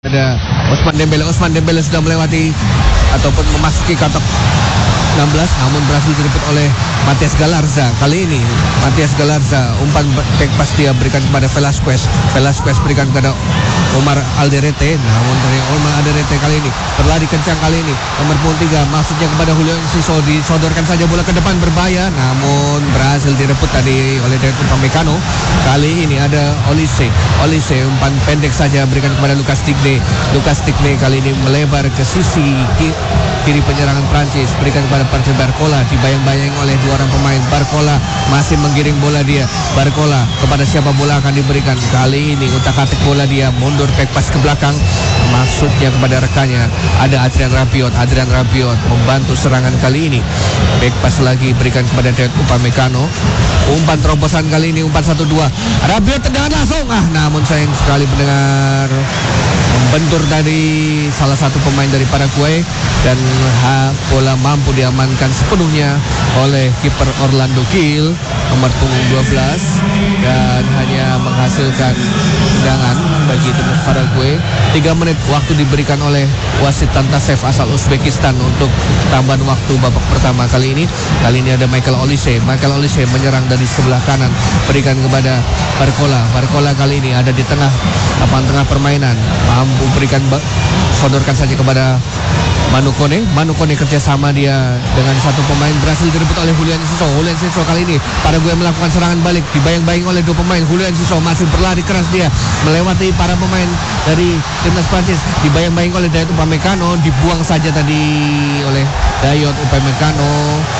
Ada Ousmane Dembele sudah melewati ataupun memasuki kotak 16, namun berhasil direbut oleh Matias Galarza. Kali ini Matias Galarza umpan back pass dia berikan kepada Velasquez berikan kepada Omar Alderete, namun dari Omar Alderete kali ini berlari kencang kali ini nomor 3 maksudnya kepada Julio Enciso, disodorkan saja bola ke depan berbahaya, namun berhasil direbut tadi oleh David Upamecano. Kali ini ada Olise umpan pendek saja berikan kepada Lucas Digne kali ini melebar ke sisi kiri penyerangan Prancis, berikan kepada Patrick Barcola, dibayang-bayang oleh dua orang pemain. Barcola masih menggiring bola dia. Barcola kepada siapa bola akan diberikan? Kali ini utak-atik bola dia mundur back pass ke belakang, maksudnya kepada rekannya ada Adrian Rabiot membantu serangan kali ini. Back pass lagi berikan kepada David Upamecano. Umpan terobosan kali ini, umpan 1-2. Rabiot tendangan langsung, namun sayang sekali mendengar membentur dari salah satu pemain dari Paraguay dan bola mampu diamankan sepenuhnya oleh kiper Orlando Gil nomor punggung 12 dan hanya menghasilkan tendangan bagi timnas Paraguay. 3 menit waktu diberikan oleh wasit Tantasev asal Uzbekistan untuk tambahan waktu babak pertama kali ini. Kali ini ada Michael Olise menyerang dari sebelah kanan, berikan kepada Barcola kali ini ada di lapangan tengah permainan, mampu berikan sodorkan saja kepada Manu Kone kerjasama dia dengan satu pemain, berhasil direbut oleh Julio Enciso. Kali ini Paraguay melakukan serangan balik, dibayang-bayang oleh dua pemain. Julio Enciso masih berlari keras dia melewati para pemain dari timnas Prancis, dibayang-bayang oleh Dayot Upamecano, dibuang saja tadi oleh Dayot Upamecano,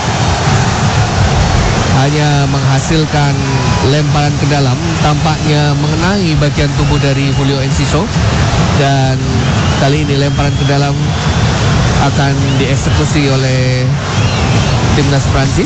hanya menghasilkan lemparan ke dalam, tampaknya mengenai bagian tubuh dari Julio Enciso, dan kali ini lemparan ke dalam akan dieksekusi oleh timnas Prancis.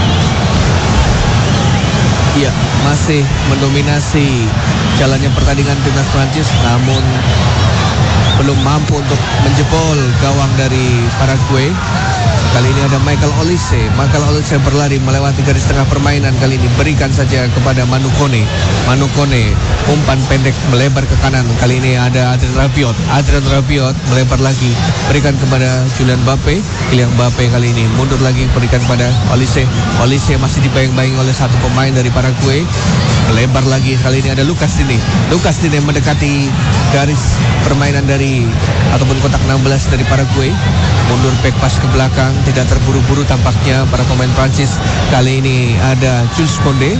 Iya, masih mendominasi jalannya pertandingan timnas Prancis, namun belum mampu untuk menjebol gawang dari Paraguay. Kali ini ada Michael Olise berlari melewati garis tengah permainan, kali ini berikan saja kepada Manu Kone, umpan pendek melebar ke kanan. Kali ini ada Adrian Rabiot melebar lagi, berikan kepada Kylian Mbappe kali ini mundur lagi, berikan kepada Olise masih dibayang-bayang oleh satu pemain dari Paraguay, melebar lagi. Kali ini ada Lucas Digne mendekati garis permainan dari ataupun kotak 16 dari Paraguay, mundur back pass ke belakang, tidak terburu-buru tampaknya para pemain Prancis. Kali ini ada Jules Koundé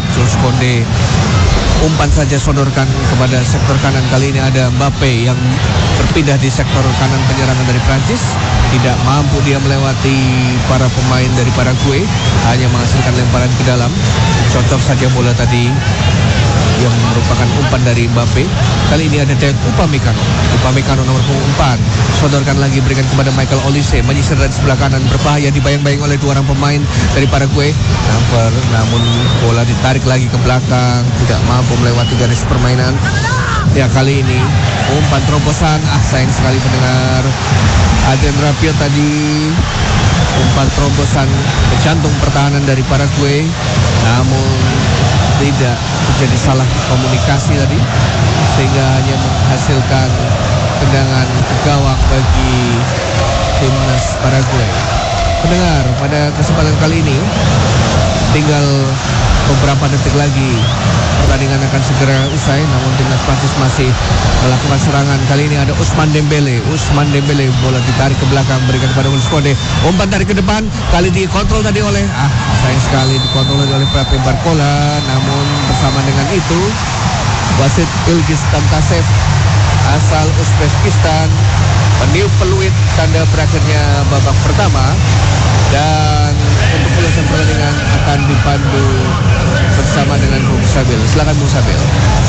umpan saja sodorkan kepada sektor kanan. Kali ini ada Mbappe yang berpindah di sektor kanan penyerangan dari Prancis, tidak mampu dia melewati para pemain dari Paraguay, hanya menghasilkan lemparan ke dalam. Cocok saja bola tadi yang merupakan umpan dari Mbappe. Kali ini ada David Upamecano nomor 4, sodorkan lagi, berikan kepada Michael Olise, menyisir dari sebelah kanan, berbahaya, dibayang-bayang oleh dua orang pemain dari Paraguay, namun bola ditarik lagi ke belakang, tidak mampu melewati garis permainan. Ya, kali ini umpan terobosan, sayang sekali mendengar Adrian Rabiot tadi, umpan terobosan ke jantung pertahanan dari Paraguay, namun tidak terjadi salah komunikasi tadi sehingga hanya menghasilkan tendangan ke gawang bagi timnas Paraguay. Pendengar, pada kesempatan kali ini tinggal beberapa detik lagi pertandingan akan segera usai, namun timnas Prancis masih melakukan serangan. Kali ini ada Ousmane Dembele, bola ditarik ke belakang, berikan kepada Jules Koundé, umpan tarik ke depan, kali dikontrol tadi oleh sayang sekali dikontrol oleh Patrick Barcola, namun bersama dengan itu wasit Ilgiz Tantasev asal Uzbekistan meniup peluit tanda berakhirnya babak pertama, dan untuk ulasan pertandingan akan dipandu bersama dengan Bung Sabil. Silakan Bung Sabil.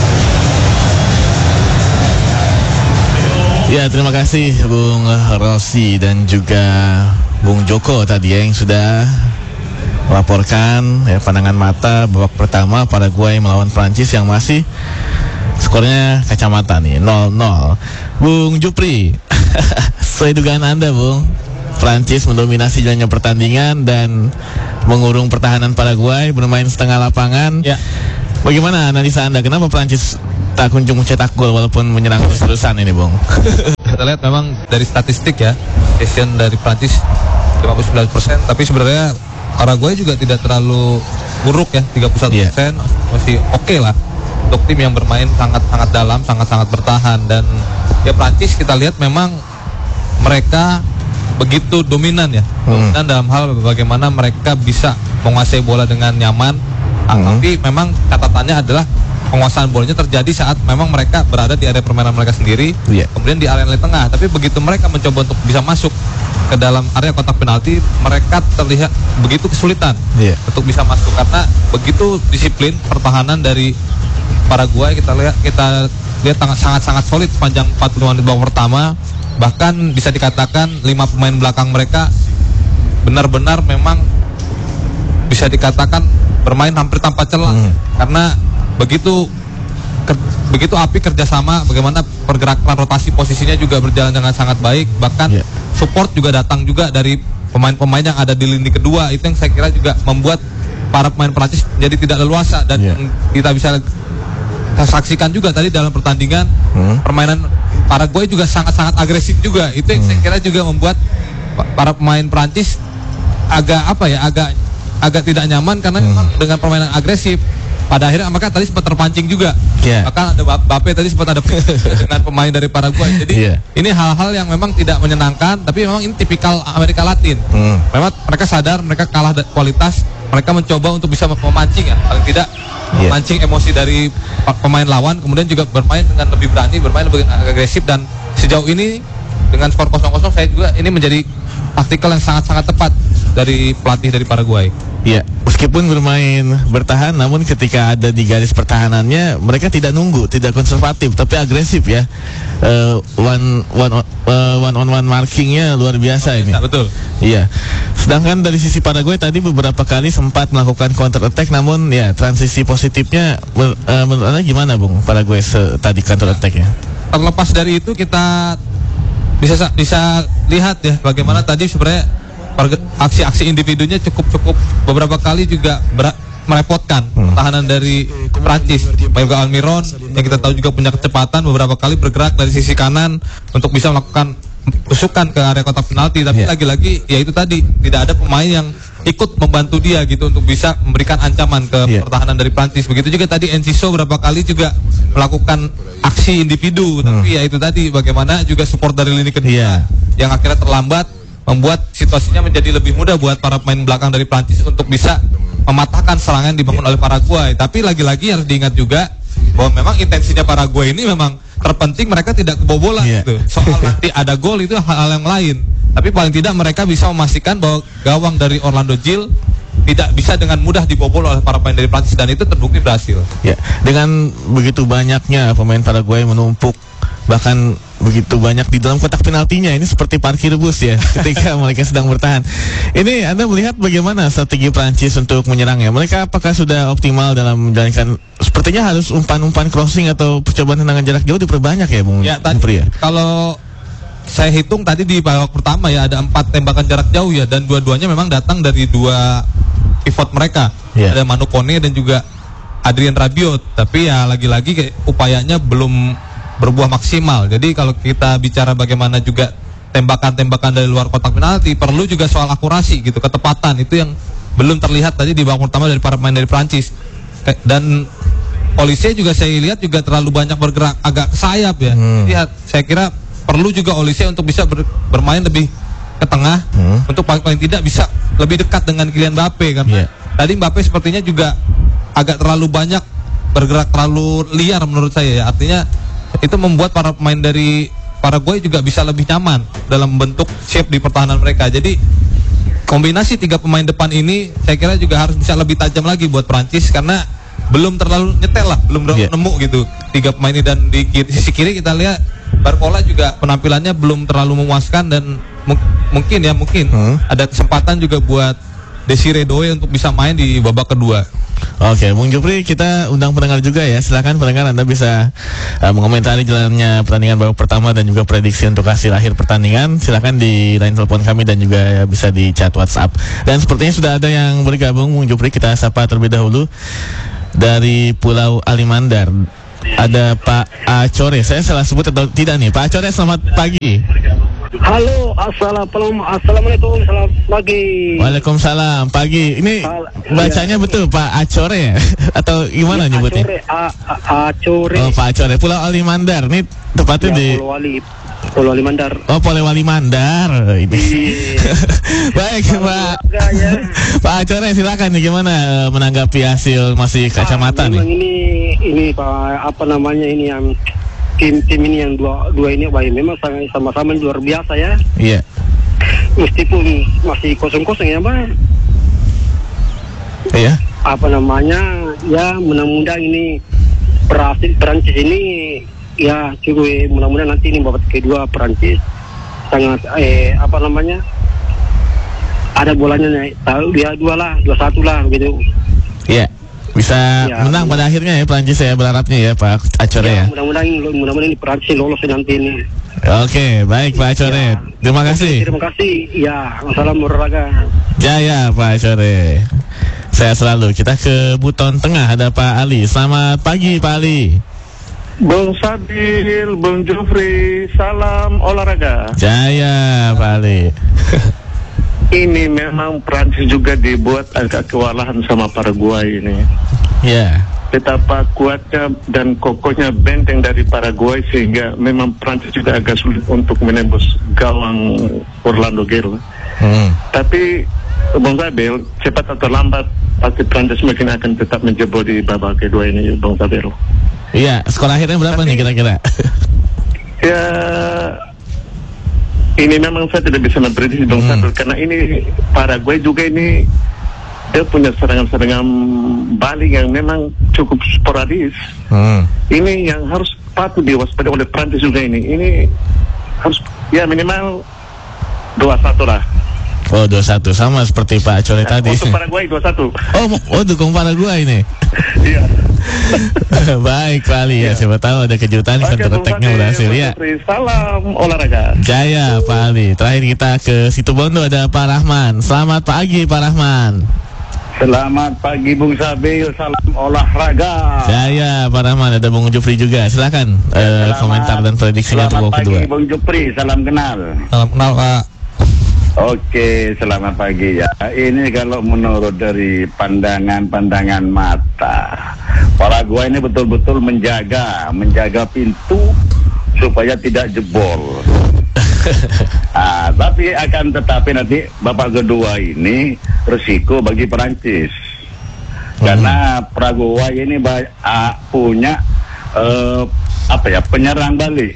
Ya, terima kasih Bung Rossi dan juga Bung Joko tadi yang sudah melaporkan pandangan mata babak pertama Paraguay melawan Prancis yang masih skornya kacamata nih 0-0. Bung Jupri, sesuai dugaan Anda Bung, Prancis mendominasi jalannya pertandingan dan mengurung pertahanan Paraguay, bermain setengah lapangan. Ya. Bagaimana analisa Anda? Kenapa Prancis tak kunjung mencetak gol walaupun menyerang terus-terusan ini, Bung? Kita lihat memang dari statistik ya, possession dari Prancis 59%, tapi sebenarnya Paraguay juga tidak terlalu buruk ya, 31%, masih oke lah untuk tim yang bermain sangat-sangat dalam, sangat-sangat bertahan. Dan ya Prancis kita lihat memang mereka begitu dominan ya, dominan dalam hal bagaimana mereka bisa menguasai bola dengan nyaman. Tapi memang catatannya adalah penguasaan bolanya terjadi saat memang mereka berada di area permainan mereka sendiri, kemudian di area tengah. Tapi begitu mereka mencoba untuk bisa masuk ke dalam area kotak penalti, mereka terlihat begitu kesulitan untuk bisa masuk karena begitu disiplin pertahanan dari Paraguay. Kita lihat sangat solid sepanjang 40 menit babak pertama. Bahkan bisa dikatakan 5 pemain belakang mereka benar-benar memang bisa dikatakan bermain hampir tanpa celah karena begitu api kerjasama, bagaimana pergerakan rotasi posisinya juga berjalan dengan sangat baik. Bahkan support juga datang juga dari pemain-pemain yang ada di lini kedua. Itu yang saya kira juga membuat para pemain Prancis jadi tidak leluasa. Dan kita bisa saksikan juga tadi dalam pertandingan permainan Paraguay juga sangat-sangat agresif juga. Itu yang saya kira juga membuat para pemain Prancis agak tidak nyaman karena memang dengan permainan agresif. Pada akhirnya mereka tadi sempat terpancing juga. Bahkan ada Mbappe tadi sempat ada dengan pemain dari Paraguay. Jadi ini hal-hal yang memang tidak menyenangkan, tapi memang ini tipikal Amerika Latin. Memang mereka sadar mereka kalah kualitas, mereka mencoba untuk bisa memancing ya, paling tidak memancing emosi dari pemain lawan, kemudian juga bermain dengan lebih berani, bermain lebih agresif. Dan sejauh ini dengan skor 0-0 saya juga ini menjadi taktikal yang sangat-sangat tepat dari pelatih dari Paraguay. Ya, meskipun bermain bertahan, namun ketika ada di garis pertahanannya, mereka tidak nunggu, tidak konservatif, tapi agresif ya. One on one markingnya luar biasa ini. Betul. Iya. Sedangkan dari sisi Paraguay tadi beberapa kali sempat melakukan counter attack, namun ya transisi positifnya menurut Anda gimana, Bung? Paraguay tadi counter attack-nya. Terlepas dari itu kita bisa lihat ya bagaimana tadi sebenarnya aksi-aksi individunya cukup beberapa kali juga merepotkan pertahanan dari Prancis. Mayoga Almiron yang kita tahu juga punya kecepatan, beberapa kali bergerak dari sisi kanan untuk bisa melakukan tusukan ke area kotak penalti. Tapi lagi-lagi ya itu tadi tidak ada pemain yang ikut membantu dia gitu untuk bisa memberikan ancaman ke pertahanan dari Prancis. Begitu juga tadi Enciso beberapa kali juga melakukan aksi individu, tapi ya itu tadi bagaimana juga support dari lini kedua yang akhirnya terlambat, membuat situasinya menjadi lebih mudah buat para pemain belakang dari Prancis untuk bisa mematahkan serangan dibangun oleh Paraguay. Tapi lagi-lagi harus diingat juga bahwa memang intensinya Paraguay ini memang terpenting mereka tidak kebobolan gitu. Soal nanti ada gol itu hal yang lain. Tapi paling tidak mereka bisa memastikan bahwa gawang dari Orlando Gil tidak bisa dengan mudah dibobol oleh para pemain dari Prancis, dan itu terbukti berhasil. Ya, dengan begitu banyaknya pemain Paraguay menumpuk, bahkan begitu banyak di dalam kotak penaltinya, ini seperti parkir bus ya ketika mereka sedang bertahan. Ini Anda melihat bagaimana strategi Prancis untuk menyerangnya? Mereka apakah sudah optimal dalam menjalankan, sepertinya harus umpan-umpan crossing atau percobaan tendangan jarak jauh diperbanyak ya, Bung? Ya, tadi kalau saya hitung tadi di babak pertama ya ada 4 tembakan jarak jauh ya, dan dua-duanya memang datang dari 2 pivot mereka. Ada Manu Kone dan juga Adrien Rabiot. Tapi ya lagi-lagi upayanya belum berbuah maksimal. Jadi kalau kita bicara bagaimana juga tembakan-tembakan dari luar kotak penalti, perlu juga soal akurasi gitu, ketepatan itu yang belum terlihat tadi di babak pertama dari para pemain dari Prancis. Dan Olise juga saya lihat juga terlalu banyak bergerak agak ke sayap ya. Lihat, saya kira perlu juga Olise untuk bisa bermain lebih ke tengah, untuk paling tidak bisa lebih dekat dengan Kylian Mbappe, karena tadi Mbappe sepertinya juga agak terlalu banyak bergerak, terlalu liar menurut saya ya. Artinya itu membuat para pemain dari Paraguay juga bisa lebih nyaman dalam bentuk shape di pertahanan mereka. Jadi kombinasi 3 pemain depan ini saya kira juga harus bisa lebih tajam lagi buat Prancis, karena belum terlalu nyetel lah, belum nemu gitu 3 pemain ini. Dan di sisi kiri kita lihat Barcola juga penampilannya belum terlalu memuaskan, dan mungkin ada kesempatan juga buat Desiree Doué untuk bisa main di babak kedua. Oke, Bung Jupri, kita undang pendengar juga ya. Silakan pendengar, Anda bisa mengomentari jalannya pertandingan babak pertama dan juga prediksi untuk hasil akhir pertandingan. Silakan di line telepon kami dan juga bisa di chat WhatsApp. Dan sepertinya sudah ada yang bergabung, Bung Jupri, kita sapa terlebih dahulu. dari Pulau Alimandar. Ada Pak Acore. Saya salah sebut atau tidak nih? Pak Acore, selamat pagi. Halo, assalamualaikum, selamat pagi. Waalaikumsalam, pagi. Ini bacanya betul Pak Acore ya? Atau gimana nyebutnya? Acore. Oh, Pak Acore. Pulau Alimandar. Ini tepatnya di Pulau Alimandar. Oh, Polewali Mandar. Ini. Baik, Pak. Pak Acore, silakan nih, gimana menanggapi hasil masih kacamata nih? Ini Pak, apa namanya ini yang tim ini yang dua ini baik, memang sama-sama luar biasa ya. Iya. Meskipun masih kosong-kosong ya, Pak. Iya. Apa namanya? Ya, mudah-mudahan ini Perancis ini ya cukup, mudah-mudahan nanti ini babak kedua Perancis sangat apa namanya? Ada bolanya tahu dia 2-1 lah gitu. Iya. Bisa menang pada akhirnya ya Prancis ya, berharapnya ya Pak Acore ya. Mudah-mudahan ini Prancis lolos nanti ini. Oke, baik Pak Acore. Terima kasih. Terima kasih. Ya, salam olahraga. Jaya Pak Acore. Saya selalu. Kita ke Buton Tengah, ada Pak Ali. Selamat pagi Pak Ali. Bung Sabil, Bung Jufri, salam olahraga. Jaya Pak Ali. Ini memang Prancis juga dibuat agak kewalahan sama Paraguay ini. Ya. Betapa kuatnya dan kokohnya benteng dari Paraguay sehingga memang Prancis juga agak sulit untuk menembus gawang Orlando Gil. Tapi Bung Sabil, cepat atau lambat pasti Prancis mungkin akan tetap menjebol di babak kedua ini, Bung Sabil. Iya, skor akhirnya berapa nih kira-kira? Ya, ini memang saya tidak bisa memprediksi Bang Sabil, karena ini Paraguay juga ini dia punya serangan-serangan balik yang memang cukup sporadis. Ini yang harus patut diwaspadai oleh Prancis juga ini. Ini harus ya minimal 2-1 lah. Oh, 2-1 sama seperti Pak Acore tadi. Untuk Paraguay 2-1. Oh, dukung Paraguay ini. Iya. Baik Pak Ali ya, siapa tahu ada kejutan counter attack-nya berhasil ya. Salam olahraga. Jaya Pak Ali. Terakhir kita ke Situbondo, ada Pak Rahman. Selamat pagi Pak Rahman. Selamat pagi Bung Sabil, salam olahraga. Jaya Pak Rahman, ada Bung Jufri juga. Silakan komentar dan prediksinya untuk babak kedua. Selamat pagi Bung Jufri, salam kenal. Salam kenal Pak. Oke, selamat pagi ya. Ini kalau menurut dari pandangan mata, Paraguay ini betul-betul menjaga pintu supaya tidak jebol. Tapi akan tetapi nanti babak kedua ini resiko bagi Perancis. Karena Paraguay ini punya penyerang balik.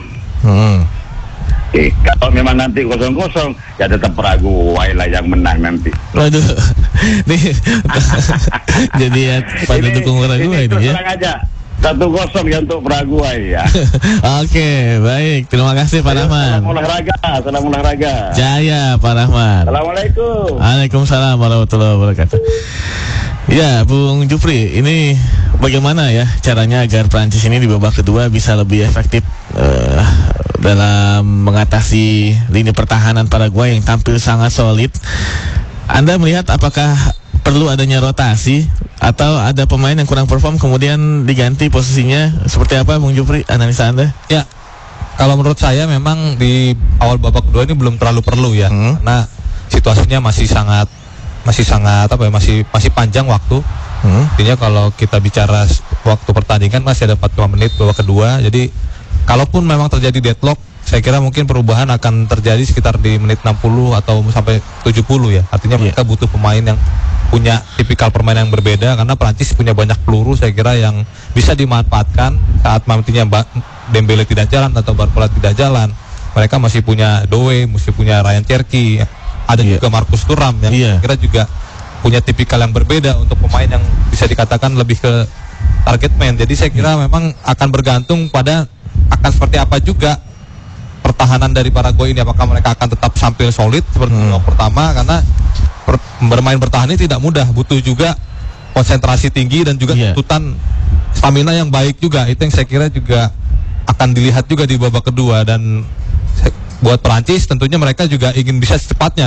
Kalau memang nanti 0-0 ya tetap Paraguay lah yang menang nanti. Waduh, nih jadi ya pada dukung Paraguay ini ya. Tenang aja, 1-0 ya untuk Paraguay ya. Oke, baik, terima kasih Pak Rahman. Salam olahraga. Jaya Pak Rahman. Assalamualaikum. Waalaikumsalam warahmatullahi wabarakatuh. Ya, Bung Jufri, ini bagaimana ya caranya agar Prancis ini di babak kedua bisa lebih efektif dalam mengatasi lini pertahanan Paraguay yang tampil sangat solid. Anda melihat apakah perlu adanya rotasi atau ada pemain yang kurang perform kemudian diganti posisinya, seperti apa Bung Jufri, analisa Anda? Ya, kalau menurut saya memang di awal babak kedua ini belum terlalu perlu ya, karena situasinya masih sangat masih panjang waktu. Artinya kalau kita bicara waktu pertandingan masih ada 45 menit babak kedua. Jadi kalaupun memang terjadi deadlock, saya kira mungkin perubahan akan terjadi sekitar di menit 60 atau sampai 70 ya. Artinya mereka butuh pemain yang punya tipikal permainan yang berbeda, karena Prancis punya banyak peluru saya kira yang bisa dimanfaatkan saat nantinya Dembele tidak jalan atau Barcola tidak jalan. Mereka masih punya Doe, masih punya Ryan Cherki, ada juga Marcus Thuram yang saya kira juga punya tipikal yang berbeda untuk pemain yang bisa dikatakan lebih ke target man. Jadi saya kira memang akan bergantung pada akan seperti apa juga pertahanan dari Paraguay ini, apakah mereka akan tetap tampil solid seperti babak pertama, karena bermain bertahan ini tidak mudah, butuh juga konsentrasi tinggi dan juga tuntutan stamina yang baik juga. Itu yang saya kira juga akan dilihat juga di babak kedua. Dan buat Perancis tentunya mereka juga ingin bisa secepatnya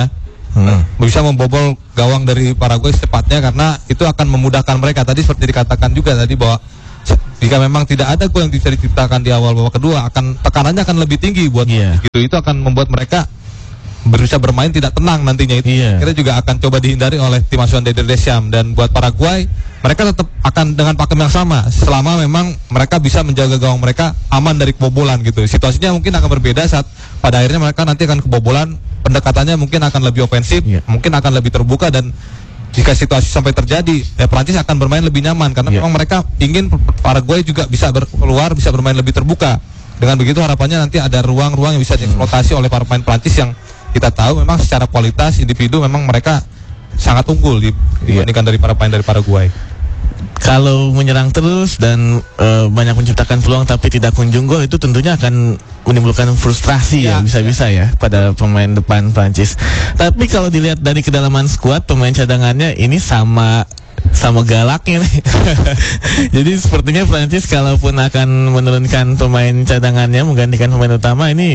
bisa membobol gawang dari Paraguay secepatnya, karena itu akan memudahkan mereka. Tadi seperti dikatakan juga tadi bahwa jika memang tidak ada gol yang bisa diciptakan di awal babak kedua, tekanannya akan lebih tinggi buat itu akan membuat mereka bisa bermain tidak tenang nantinya itu. Kita juga akan coba dihindari oleh tim asuhan Didier Deschamps. Dan buat Paraguay, mereka tetap akan dengan pakem yang sama selama memang mereka bisa menjaga gawang mereka aman dari kebobolan gitu. Situasinya mungkin akan berbeda saat pada akhirnya mereka nanti akan kebobolan, pendekatannya mungkin akan lebih ofensif, mungkin akan lebih terbuka, dan jika situasi sampai terjadi, Prancis akan bermain lebih nyaman karena memang mereka ingin Paraguay juga bisa keluar, bisa bermain lebih terbuka. Dengan begitu harapannya nanti ada ruang-ruang yang bisa dieksploitasi oleh para pemain Prancis yang kita tahu memang secara kualitas individu memang mereka sangat unggul dibandingkan dari para pemain dari Paraguay. Kalau menyerang terus dan banyak menciptakan peluang tapi tidak kunjung gol, itu tentunya akan menimbulkan frustrasi bisa-bisa ya pada pemain depan Prancis. Tapi kalau dilihat dari kedalaman skuad, pemain cadangannya ini sama galaknya nih. Jadi sepertinya Prancis kalaupun akan menurunkan pemain cadangannya menggantikan pemain utama, ini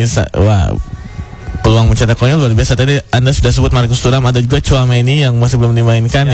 peluang mencetak golnya luar biasa. Tadi Anda sudah sebut Marcus Thuram, ada juga Tchouaméni yang masih belum dimainkan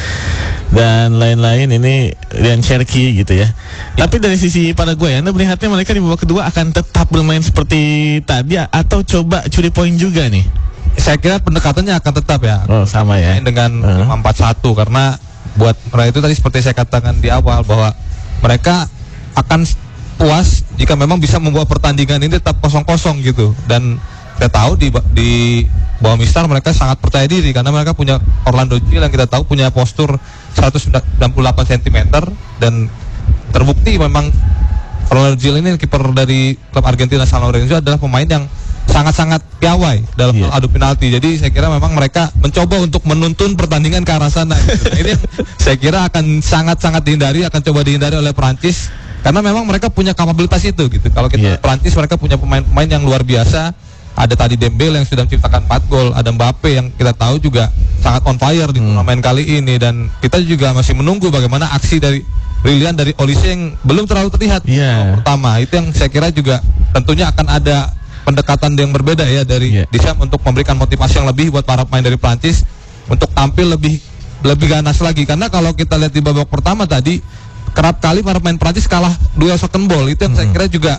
dan lain-lain, ini Ryan Cherki gitu ya. Tapi dari sisi Paraguay, Anda melihatnya mereka di babak kedua akan tetap bermain seperti tadi atau coba curi poin juga nih? Saya kira pendekatannya akan tetap sama ya dengan 5-4-1, karena buat mereka itu tadi seperti saya katakan di awal bahwa mereka akan puas jika memang bisa membuat pertandingan ini tetap 0-0 gitu. Dan kita tahu di bawah Mistar mereka sangat percaya diri karena mereka punya Orlando Gil yang kita tahu punya postur 198 cm, dan terbukti memang Orlando Gil ini kiper dari klub Argentina San Lorenzo adalah pemain yang sangat-sangat piawai dalam adu penalti. Jadi saya kira memang mereka mencoba untuk menuntun pertandingan ke arah sana gitu. Nah, ini saya kira akan sangat-sangat akan coba dihindari oleh Prancis karena memang mereka punya kapabilitas itu gitu. Kalau kita Prancis, mereka punya pemain-pemain yang luar biasa. Ada tadi Dembele yang sudah menciptakan 4 gol, ada Mbappe yang kita tahu juga sangat on fire di turnamen kali ini, dan kita juga masih menunggu bagaimana aksi dari brilian dari Olise yang belum terlalu terlihat pertama. Itu yang saya kira juga tentunya akan ada pendekatan yang berbeda ya dari Deschamps untuk memberikan motivasi yang lebih buat para pemain dari Prancis untuk tampil lebih ganas lagi, karena kalau kita lihat di babak pertama tadi kerap kali para pemain Prancis kalah duel second ball. Itu yang saya kira juga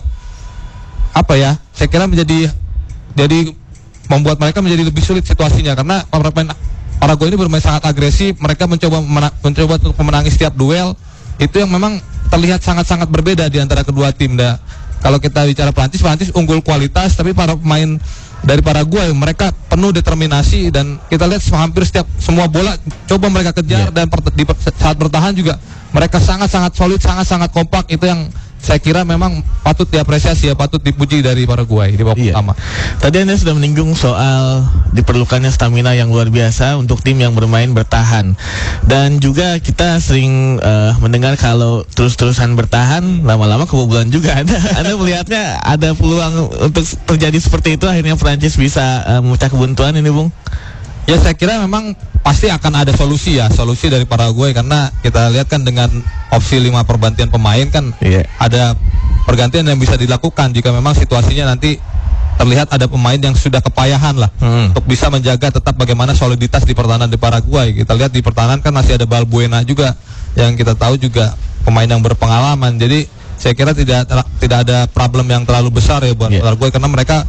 saya kira jadi membuat mereka menjadi lebih sulit situasinya, karena para pemain Paraguay ini bermain sangat agresif. Mereka mencoba untuk memenangi setiap duel. Itu yang memang terlihat sangat-sangat berbeda di antara kedua tim. Kalau kita bicara Prancis unggul kualitas, tapi para pemain dari Paraguay mereka penuh determinasi, dan kita lihat hampir semua bola coba mereka kejar, dan di saat bertahan juga mereka sangat-sangat solid, sangat-sangat kompak. Itu yang saya kira memang patut diapresiasi patut dipuji dari Paraguay di babak pertama. Tadi Anda sudah menyinggung soal diperlukannya stamina yang luar biasa untuk tim yang bermain bertahan, dan juga kita sering mendengar kalau terus-terusan bertahan lama-lama kebobolan juga ada. Anda melihatnya ada peluang untuk terjadi seperti itu, akhirnya Prancis bisa memecah kebuntuan ini, Bung? Ya, saya kira memang pasti akan ada solusi dari Paraguay, karena kita lihat kan dengan opsi 5 pergantian pemain kan ada pergantian yang bisa dilakukan jika memang situasinya nanti terlihat ada pemain yang sudah kepayahan lah untuk bisa menjaga tetap bagaimana soliditas di pertahanan di Paraguay. Kita lihat di pertahanan kan masih ada Balbuena juga yang kita tahu juga pemain yang berpengalaman. Jadi saya kira tidak ada problem yang terlalu besar ya buat Paraguay, karena mereka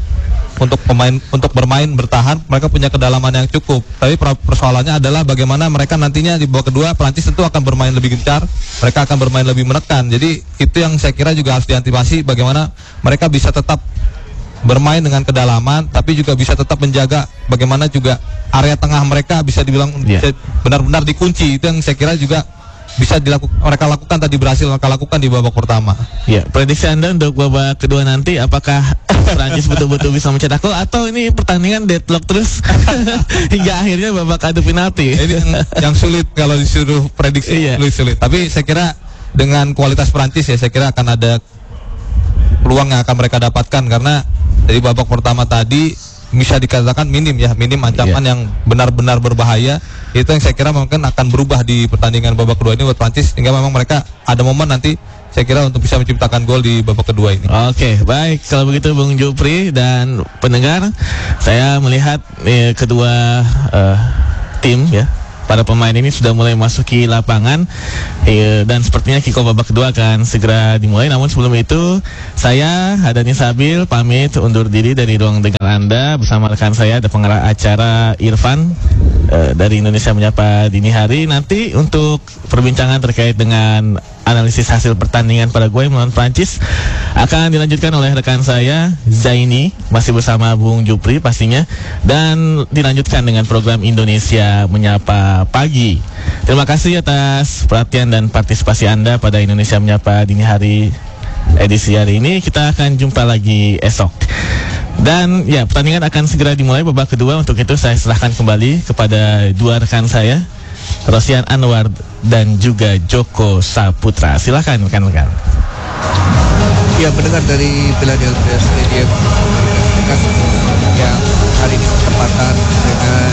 untuk bermain bertahan mereka punya kedalaman yang cukup. Tapi persoalannya adalah bagaimana mereka nantinya di babak kedua. Prancis tentu akan bermain lebih gencar, mereka akan bermain lebih menekan. Jadi itu yang saya kira juga harus diantisipasi, bagaimana mereka bisa tetap bermain dengan kedalaman tapi juga bisa tetap menjaga bagaimana juga area tengah mereka bisa dibilang benar-benar dikunci. Itu yang saya kira juga bisa mereka lakukan mereka lakukan di babak pertama. Ya, prediksi Anda untuk babak kedua nanti, apakah Prancis betul-betul bisa mencetak gol atau ini pertandingan deadlock terus hingga akhirnya babak adu penalti? Ini yang sulit kalau disuruh prediksi, sulit. Tapi saya kira dengan kualitas Prancis saya kira akan ada peluang yang akan mereka dapatkan, karena dari babak pertama tadi bisa dikatakan minim ancaman yang benar-benar berbahaya. Itu yang saya kira mungkin akan berubah di pertandingan babak kedua ini buat Prancis, sehingga memang mereka ada momen nanti saya kira untuk bisa menciptakan gol di babak kedua ini. Oke, baik. Kalau begitu Bung Jupri dan pendengar, Saya melihat kedua tim ya, para pemain ini sudah mulai masuki lapangan dan sepertinya kick-off babak kedua akan segera dimulai. Namun sebelum itu saya Hadani Sabil pamit undur diri dari ruang dengar Anda. Bersama rekan saya ada pengarah acara Irfan dari Indonesia Menyapa Dini Hari. Nanti untuk perbincangan terkait dengan analisis hasil pertandingan Paraguay melawan Prancis akan dilanjutkan oleh rekan saya Zaini, masih bersama Bung Jupri pastinya, dan dilanjutkan dengan program Indonesia Menyapa Pagi. Terima kasih atas perhatian dan partisipasi Anda pada Indonesia Menyapa Dini Hari edisi hari ini. Kita akan jumpa lagi esok. Dan ya, pertandingan akan segera dimulai babak kedua. Untuk itu saya serahkan kembali kepada dua rekan saya, Rosian Anwar dan juga Joko Saputra. Silakan rekan-rekan. Ya, pendengar dari Philadelphia Stadium yang hari ini bertepatan dengan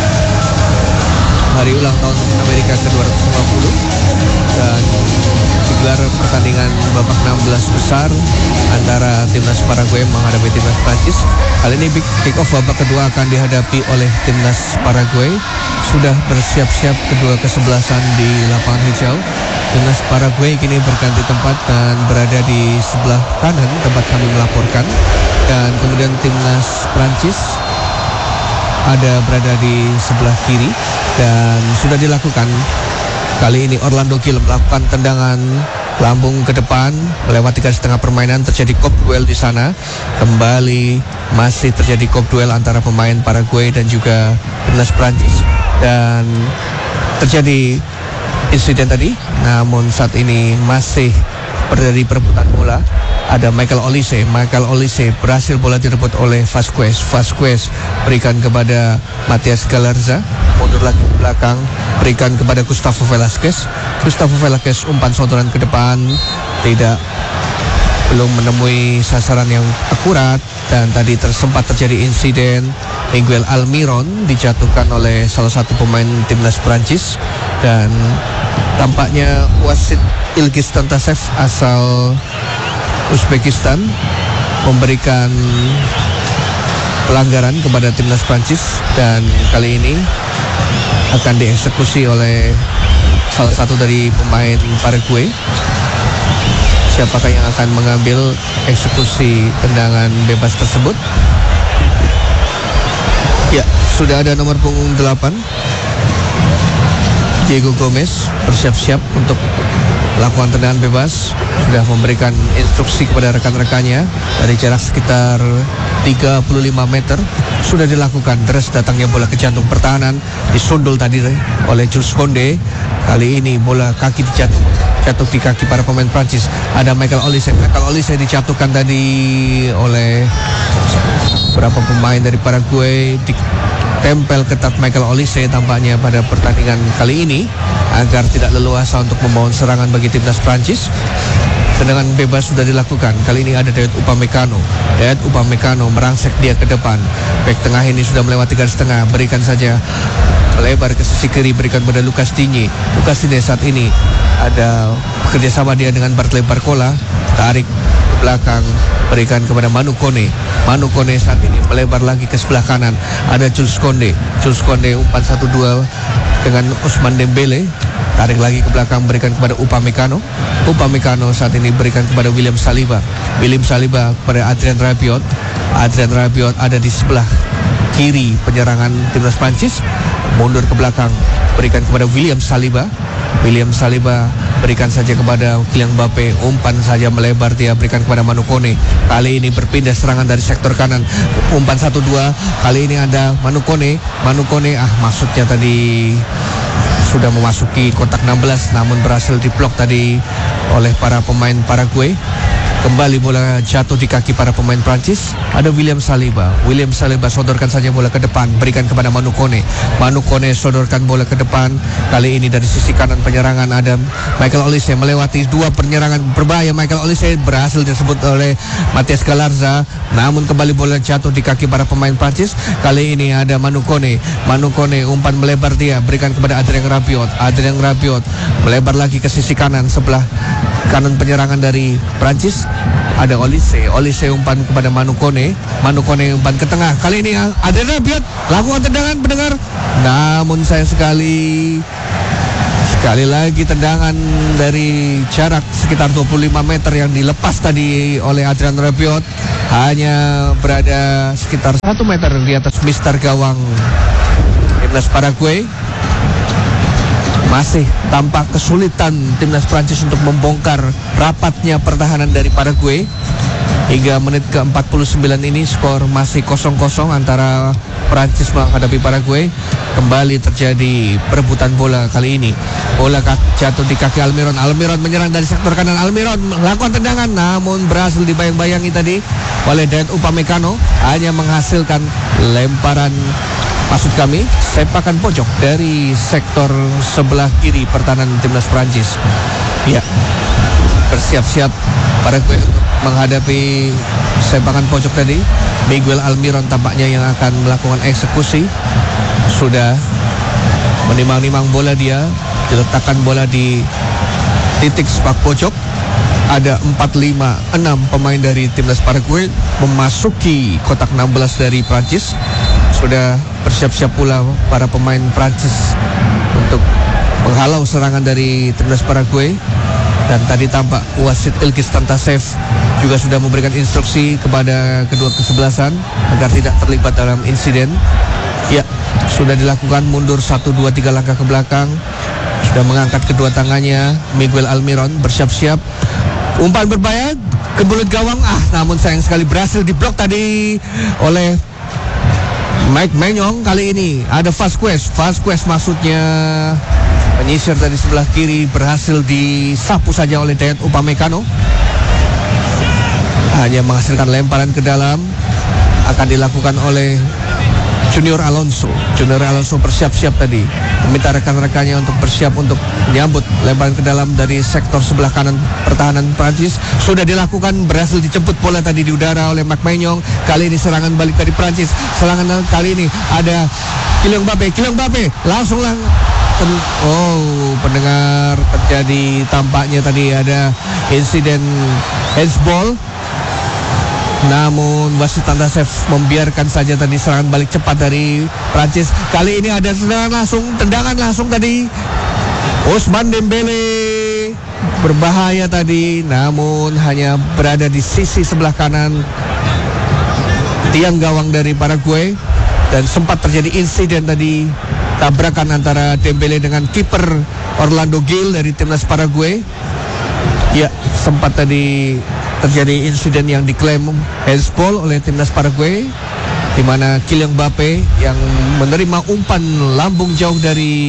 hari ulang tahun Amerika ke-250 dan digelar pertandingan babak 16 besar antara timnas Paraguay menghadapi timnas Prancis. Kali ini kick-off babak kedua akan dihadapi oleh timnas Paraguay. Sudah bersiap-siap kedua kesebelasan di lapangan hijau. Timnas Paraguay kini berganti tempat dan berada di sebelah kanan tempat kami melaporkan. Dan kemudian timnas Prancis berada di sebelah kiri dan sudah dilakukan. Kali ini Orlando Gil melakukan tendangan lambung ke depan melewati garis tengah permainan. Terjadi kop duel di sana. Kembali masih terjadi kop duel antara pemain Paraguay dan juga timnas Prancis dan terjadi insiden tadi. Namun saat ini masih terjadi perebutan bola. Ada Michael Olise berhasil bola direbut oleh Vasquez berikan kepada Matias Galarza, mundur lagi ke belakang, berikan kepada Gustavo Velasquez, umpan sodoran ke depan, belum menemui sasaran yang akurat. Dan tadi sempat terjadi insiden. Miguel Almiron dijatuhkan oleh salah satu pemain timnas Prancis dan tampaknya wasit Ilgiz Tantasev asal Uzbekistan memberikan pelanggaran kepada timnas Prancis dan kali ini akan dieksekusi oleh salah satu dari pemain Paraguay. Siapakah yang akan mengambil eksekusi tendangan bebas tersebut? Ya, sudah ada nomor punggung 8 Diego Gomez bersiap-siap untuk melakukan tendangan bebas. Sudah memberikan instruksi kepada rekan-rekannya dari jarak sekitar 35 meter. Sudah dilakukan. Deres datangnya bola ke jantung pertahanan, disundul tadi oleh Jules Koundé. Kali ini bola kaki jatuh di kaki para pemain Prancis. Ada Michael Olise dijatuhkan tadi oleh beberapa pemain dari Paraguay. Tempel ketat Michael Olise tampaknya pada pertandingan kali ini agar tidak leluasa untuk membangun serangan bagi timnas Prancis. Tendangan bebas sudah dilakukan. Kali ini ada Dayot Upamecano merangsek dia ke depan. Bek tengah ini sudah melewati garis tengah, berikan saja melebar ke sisi kiri, berikan pada Lucas Digne saat ini ada kerjasama dia dengan Bartley Barcola, tarik ke belakang, berikan kepada Manu Kone saat ini melebar lagi ke sebelah kanan. Ada Jules Koundé umpan 1-2 dengan Ousmane Dembele, tarik lagi ke belakang, berikan kepada Upamecano saat ini berikan kepada William Saliba kepada Adrien Rabiot ada di sebelah kiri penyerangan timnas Prancis, mundur ke belakang, berikan kepada William Saliba berikan saja kepada Kylian Mbappe, umpan saja melebar, dia berikan kepada Manu Kone. Kali ini berpindah serangan dari sektor kanan, umpan 1-2, kali ini ada Manu Kone, maksudnya tadi sudah memasuki kotak 16 namun berhasil diblok tadi oleh para pemain Paraguay. Kembali bola jatuh di kaki para pemain Prancis. Ada William Saliba sodorkan saja bola ke depan, berikan kepada Manu Kone sodorkan bola ke depan. Kali ini dari sisi kanan penyerangan ada Michael Olise melewati dua penyerangan berbahaya. Michael Olise berhasil disebut oleh Matias Galarza, namun kembali bola jatuh di kaki para pemain Prancis. Kali ini ada Manu Kone umpan melebar, dia berikan kepada Adrien Rabiot melebar lagi ke sisi kanan sebelah kanan penyerangan dari Prancis. Ada Olise umpan kepada Manu Kone umpan ke tengah. Kali ini Adrien Rabiot lakukan tendangan pendengar. Namun sayang sekali lagi tendangan dari jarak sekitar 25 meter yang dilepas tadi oleh Adrien Rabiot. Hanya berada sekitar 1 meter di atas mister gawang timnas Paraguay. Masih tampak kesulitan timnas Prancis untuk membongkar rapatnya pertahanan dari Paraguay. Hingga menit ke-49 ini skor masih 0-0 antara Prancis menghadapi Paraguay. Kembali terjadi perebutan bola kali ini. Bola jatuh di kaki Almiron. Almiron menyerang dari sektor kanan. Almiron melakukan tendangan, namun berhasil dibayang-bayangi tadi oleh Dayot Upamecano. Hanya menghasilkan lemparan, maksud kami sepakan pojok dari sektor sebelah kiri pertahanan timnas Prancis. Ya, bersiap-siap Paraguay untuk menghadapi sepakan pojok tadi. Miguel Almiron tampaknya yang akan melakukan eksekusi. Sudah menimang-nimang bola dia, diletakkan bola di titik sepak pojok. Ada 4-5-6 pemain dari timnas Paraguay memasuki kotak 16 dari Prancis. Sudah bersiap-siap pula para pemain Prancis untuk menghalau serangan dari timnas Paraguay. Dan tadi tampak wasit Ilgiz Tantasev juga sudah memberikan instruksi kepada kedua kesebelasan agar tidak terlibat dalam insiden. Ya, sudah dilakukan mundur 1, 2, 3 langkah ke belakang. Sudah mengangkat kedua tangannya Miguel Almiron, bersiap-siap. Umpan berbahaya ke mulut gawang. Namun sayang sekali berhasil diblok tadi oleh Mike Maignan. Kali ini ada Vasquez maksudnya menyisir dari sebelah kiri, berhasil disapu saja oleh Dayot Upamecano. Hanya menghasilkan lemparan ke dalam. Akan dilakukan oleh Junior Alonso bersiap-siap tadi, meminta rekan-rekannya untuk bersiap untuk menyambut lemparan ke dalam dari sektor sebelah kanan pertahanan Prancis. Sudah dilakukan, berhasil dijemput bola tadi di udara oleh Mike Maignan. Kali ini serangan balik dari Prancis. Serangan kali ini ada Kylian Mbappe langsung pendengar, terjadi tampaknya tadi ada insiden handsball. Namun wasit Tantasev membiarkan saja tadi serangan balik cepat dari Prancis. Kali ini ada tendangan langsung tadi. Ousmane Dembele berbahaya tadi, namun hanya berada di sisi sebelah kanan tiang gawang dari Paraguay. Dan sempat terjadi insiden tadi, tabrakan antara Dembele dengan kiper Orlando Gil dari timnas Paraguay. Ya, sempat tadi terjadi insiden yang diklaim handsball oleh timnas Paraguay, di mana Kylian Mbappe yang menerima umpan lambung jauh dari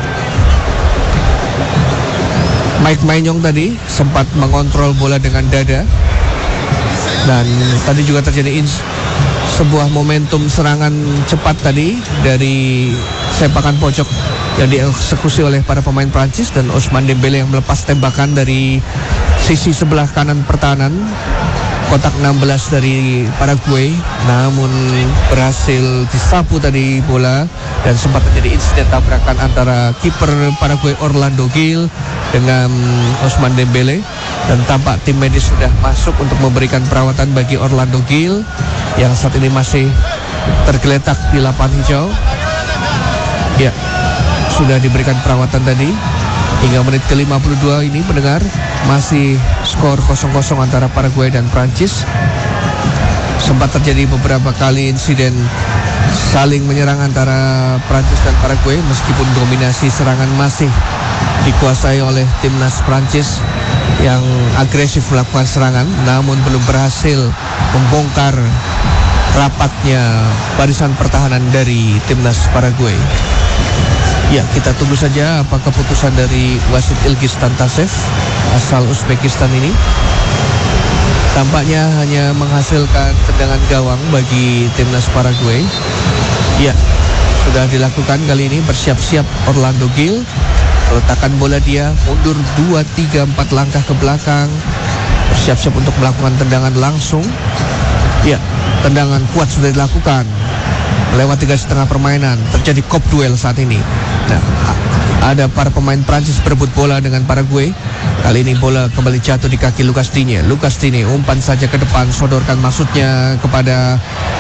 Mike Maignan tadi sempat mengontrol bola dengan dada. Dan tadi juga terjadi sebuah momentum serangan cepat tadi dari sepakan pojok yang dieksekusi oleh para pemain Prancis, dan Ousmane Dembele yang melepas tembakan dari sisi sebelah kanan pertahanan kotak 16 dari Paraguay, namun berhasil disapu tadi bola dan sempat terjadi insiden tabrakan antara kiper Paraguay Orlando Gil dengan Ousmane Dembele. Dan tampak tim medis sudah masuk untuk memberikan perawatan bagi Orlando Gil yang saat ini masih tergeletak di lapangan hijau. Ya, sudah diberikan perawatan tadi. Hingga menit ke-52 ini pendengar, masih skor 0-0 antara Paraguay dan Prancis. Sempat terjadi beberapa kali insiden saling menyerang antara Prancis dan Paraguay, meskipun dominasi serangan masih dikuasai oleh timnas Prancis yang agresif melakukan serangan, namun belum berhasil membongkar rapatnya barisan pertahanan dari timnas Paraguay. Ya, kita tunggu saja apa keputusan dari wasit Ilgiz Tantasev asal Uzbekistan ini. Tampaknya hanya menghasilkan tendangan gawang bagi timnas Paraguay. Ya, sudah dilakukan kali ini. Bersiap-siap Orlando Gil, letakkan bola dia, mundur 2, 3, 4 langkah ke belakang, bersiap-siap untuk melakukan tendangan langsung. Ya, tendangan kuat sudah dilakukan. melewati garis tengah permainan. Terjadi kop duel saat ini. Nah, ada para pemain Prancis berebut bola dengan Paraguay. Kali ini bola kembali jatuh di kaki Lucas Digne. Lucas Digne umpan saja ke depan, sodorkan maksudnya kepada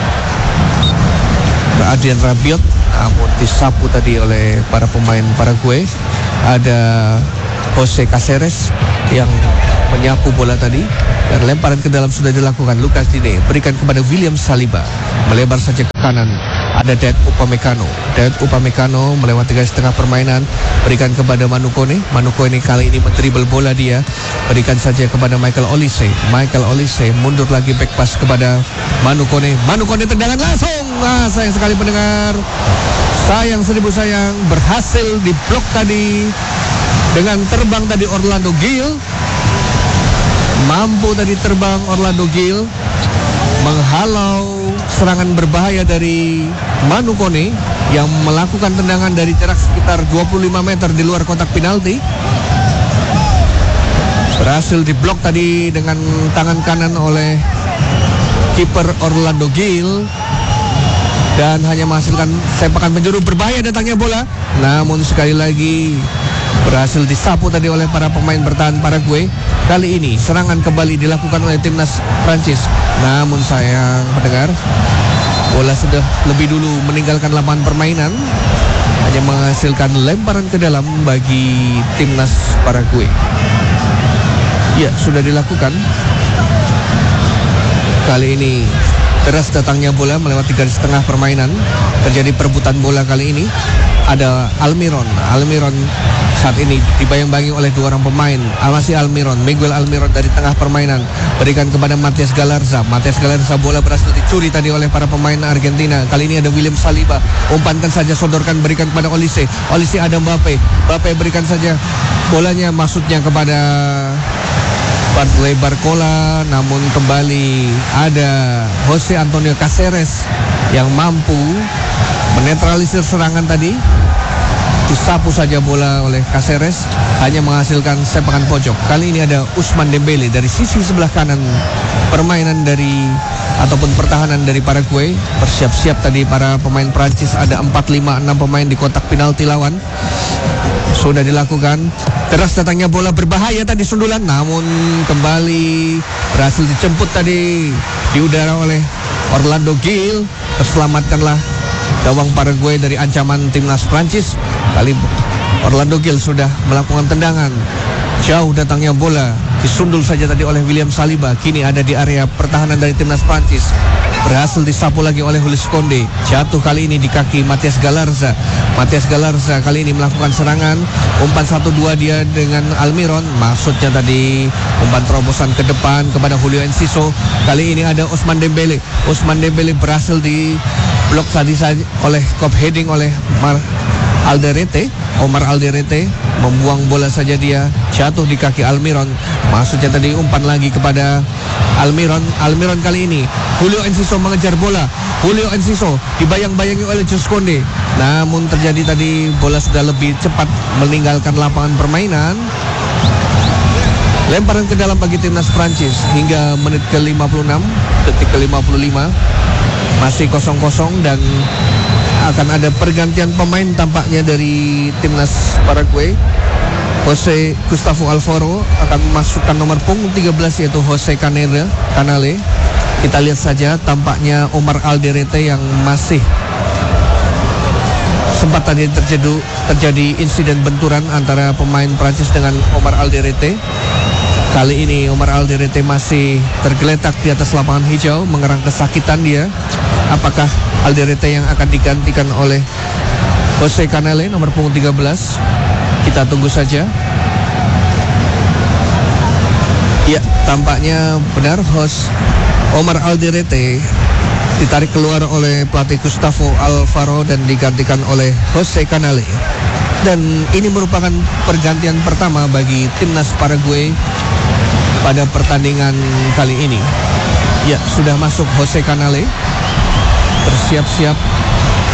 Adrien Rabiot, namun disapu tadi oleh para pemain Paraguay. Ada Jose Caceres yang menyapu bola tadi, dan lemparan ke dalam sudah dilakukan. Lucas Digne berikan kepada William Saliba, melebar saja ke kanan. Ada Dayot Upamecano. Dayot Upamecano melewati garis tengah permainan, berikan kepada Manu Kone. Manu Kone kali ini mendribel bola dia, berikan saja kepada Michael Olise. Michael Olise mundur lagi, back pass kepada Manu Kone. Manu Kone tendangan langsung. Sayang sekali pendengar. Sayang seribu sayang, berhasil diblok tadi dengan terbang tadi Orlando Gil. Mampu tadi terbang Orlando Gil menghalau serangan berbahaya dari Manu Kone yang melakukan tendangan dari jarak sekitar 25 meter di luar kotak penalti. Berhasil diblok tadi dengan tangan kanan oleh kiper Orlando Gil dan hanya menghasilkan sepakan penjuru. Berbahaya datangnya bola, namun sekali lagi berhasil disapu tadi oleh para pemain bertahan Paraguay. Kali ini serangan kembali dilakukan oleh timnas Prancis, namun sayang pendengar, bola sudah lebih dulu meninggalkan lapangan permainan, hanya menghasilkan lemparan ke dalam bagi timnas Paraguay. Ya, sudah dilakukan. Kali ini deras datangnya bola melewati garis tengah permainan. Terjadi perebutan bola kali ini. Ada Almiron saat ini dibayang-bayangi oleh dua orang pemain. Masih Almiron, Miguel Almiron dari tengah permainan, berikan kepada Matias Galarza. Matias Galarza, bola berhasil dicuri tadi oleh para pemain Argentina. Kali ini ada William Saliba, umpankan saja, sodorkan, berikan kepada Olise. Olise ada Mbappe berikan saja bolanya, maksudnya kepada Bartley Barcola, namun kembali ada Jose Antonio Caceres yang mampu menetralisir serangan tadi. Disapu saja bola oleh Caceres, hanya menghasilkan sepakan pojok. Kali ini ada Ousmane Dembele dari sisi sebelah kanan permainan dari ataupun pertahanan dari Paraguay. Bersiap-siap tadi para pemain Prancis, ada 4, 5, 6 pemain di kotak penalti lawan. Sudah dilakukan. Deras datangnya bola berbahaya tadi, sundulan, namun kembali berhasil dijemput tadi di udara oleh Orlando Gil. Terselamatkanlah gawang Paraguay dari ancaman timnas Prancis. Kali Orlando Gil sudah melakukan tendangan. Jauh datangnya bola, disundul saja tadi oleh William Saliba. Kini ada di area pertahanan dari timnas Prancis. Berhasil disapu lagi oleh Jules Koundé. Jatuh kali ini di kaki Matias Galarza. Matias Galarza kali ini melakukan serangan. Umpan 1-2 dia dengan Almiron. Maksudnya tadi umpan terobosan ke depan kepada Julio Enciso. Kali ini ada Ousmane Dembele. Ousmane Dembele berhasil di blok tadi saja oleh kop heading oleh Omar Alderete membuang bola saja, dia jatuh di kaki Almiron. Maksudnya tadi umpan lagi kepada Almiron kali ini Julio Enciso mengejar bola. Julio Enciso dibayang-bayangi oleh Jules Koundé, namun terjadi tadi bola sudah lebih cepat meninggalkan lapangan permainan. Lemparan ke dalam bagi timnas Prancis hingga menit ke-56, detik ke-55 masih 0-0 dan akan ada pergantian pemain tampaknya dari timnas Paraguay. Jose Gustavo Alfaro akan memasukkan nomor punggung 13 yaitu Jose Canale. Kita lihat saja, tampaknya Omar Alderete yang masih sempat tadi terjadi insiden benturan antara pemain Prancis dengan Omar Alderete. Kali ini Omar Alderete masih tergeletak di atas lapangan hijau, mengerang kesakitan dia. Apakah Alderete yang akan digantikan oleh Jose Canale nomor punggung 13? Kita tunggu saja. Ya, tampaknya benar Omar Alderete ditarik keluar oleh pelatih Gustavo Alfaro dan digantikan oleh Jose Canale. Dan ini merupakan pergantian pertama bagi timnas Paraguay pada pertandingan kali ini. Ya, sudah masuk Jose Canale, bersiap-siap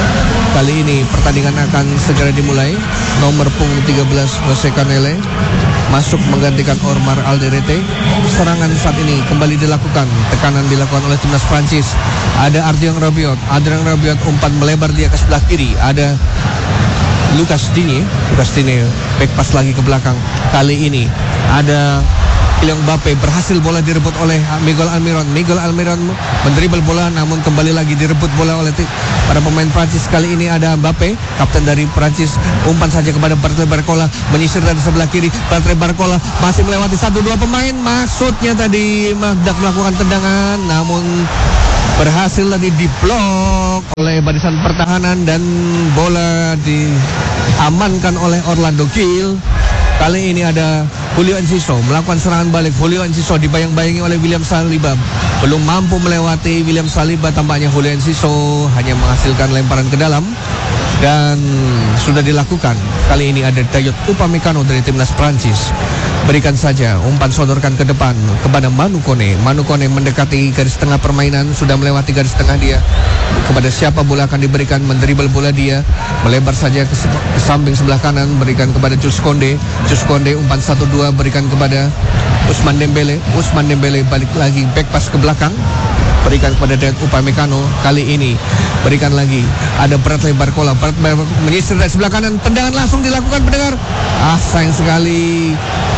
Kali ini pertandingan akan segera dimulai. Nomor punggung 13 Jose Canele masuk menggantikan Omar Alderete. Serangan saat ini kembali dilakukan. Tekanan dilakukan oleh timnas Prancis. Ada Adrien Rabiot umpan melebar dia ke sebelah kiri. Ada Lucas Digne back pass lagi ke belakang. Kali ini ada Kylian Mbappe, berhasil bola direbut oleh Miguel Almiron mendribble bola, namun kembali lagi direbut bola oleh para pemain Prancis. Kali ini ada Mbappe, kapten dari Prancis, umpan saja kepada Bartley Barcola, menyisir dari sebelah kiri. Bartley Barcola masih melewati 1-2 pemain, maksudnya tadi hendak melakukan tendangan, namun berhasil tadi diblok oleh barisan pertahanan dan bola diamankan oleh Orlando Gil. Kali ini ada Julio Enciso melakukan serangan balik. Julio Enciso dibayang-bayangi oleh William Saliba, belum mampu melewati William Saliba. Tampaknya Julio Enciso hanya menghasilkan lemparan ke dalam dan sudah dilakukan. Kali ini ada Dayot Upamecano dari timnas Prancis. Berikan saja, umpan sodorkan ke depan kepada Manu Kone. Manu Kone mendekati garis tengah permainan, sudah melewati garis tengah dia. Kepada siapa bola akan diberikan, mendribble bola dia, melebar saja ke samping sebelah kanan, berikan kepada Jules Koundé. Umpan 1-2 berikan kepada Ousmane Dembele balik lagi back pass ke belakang, berikan kepada Dayot Upamecano. Kali ini berikan lagi, ada Bartley Barcola menyisir dari sebelah kanan, tendangan langsung dilakukan pendengar. Sayang sekali,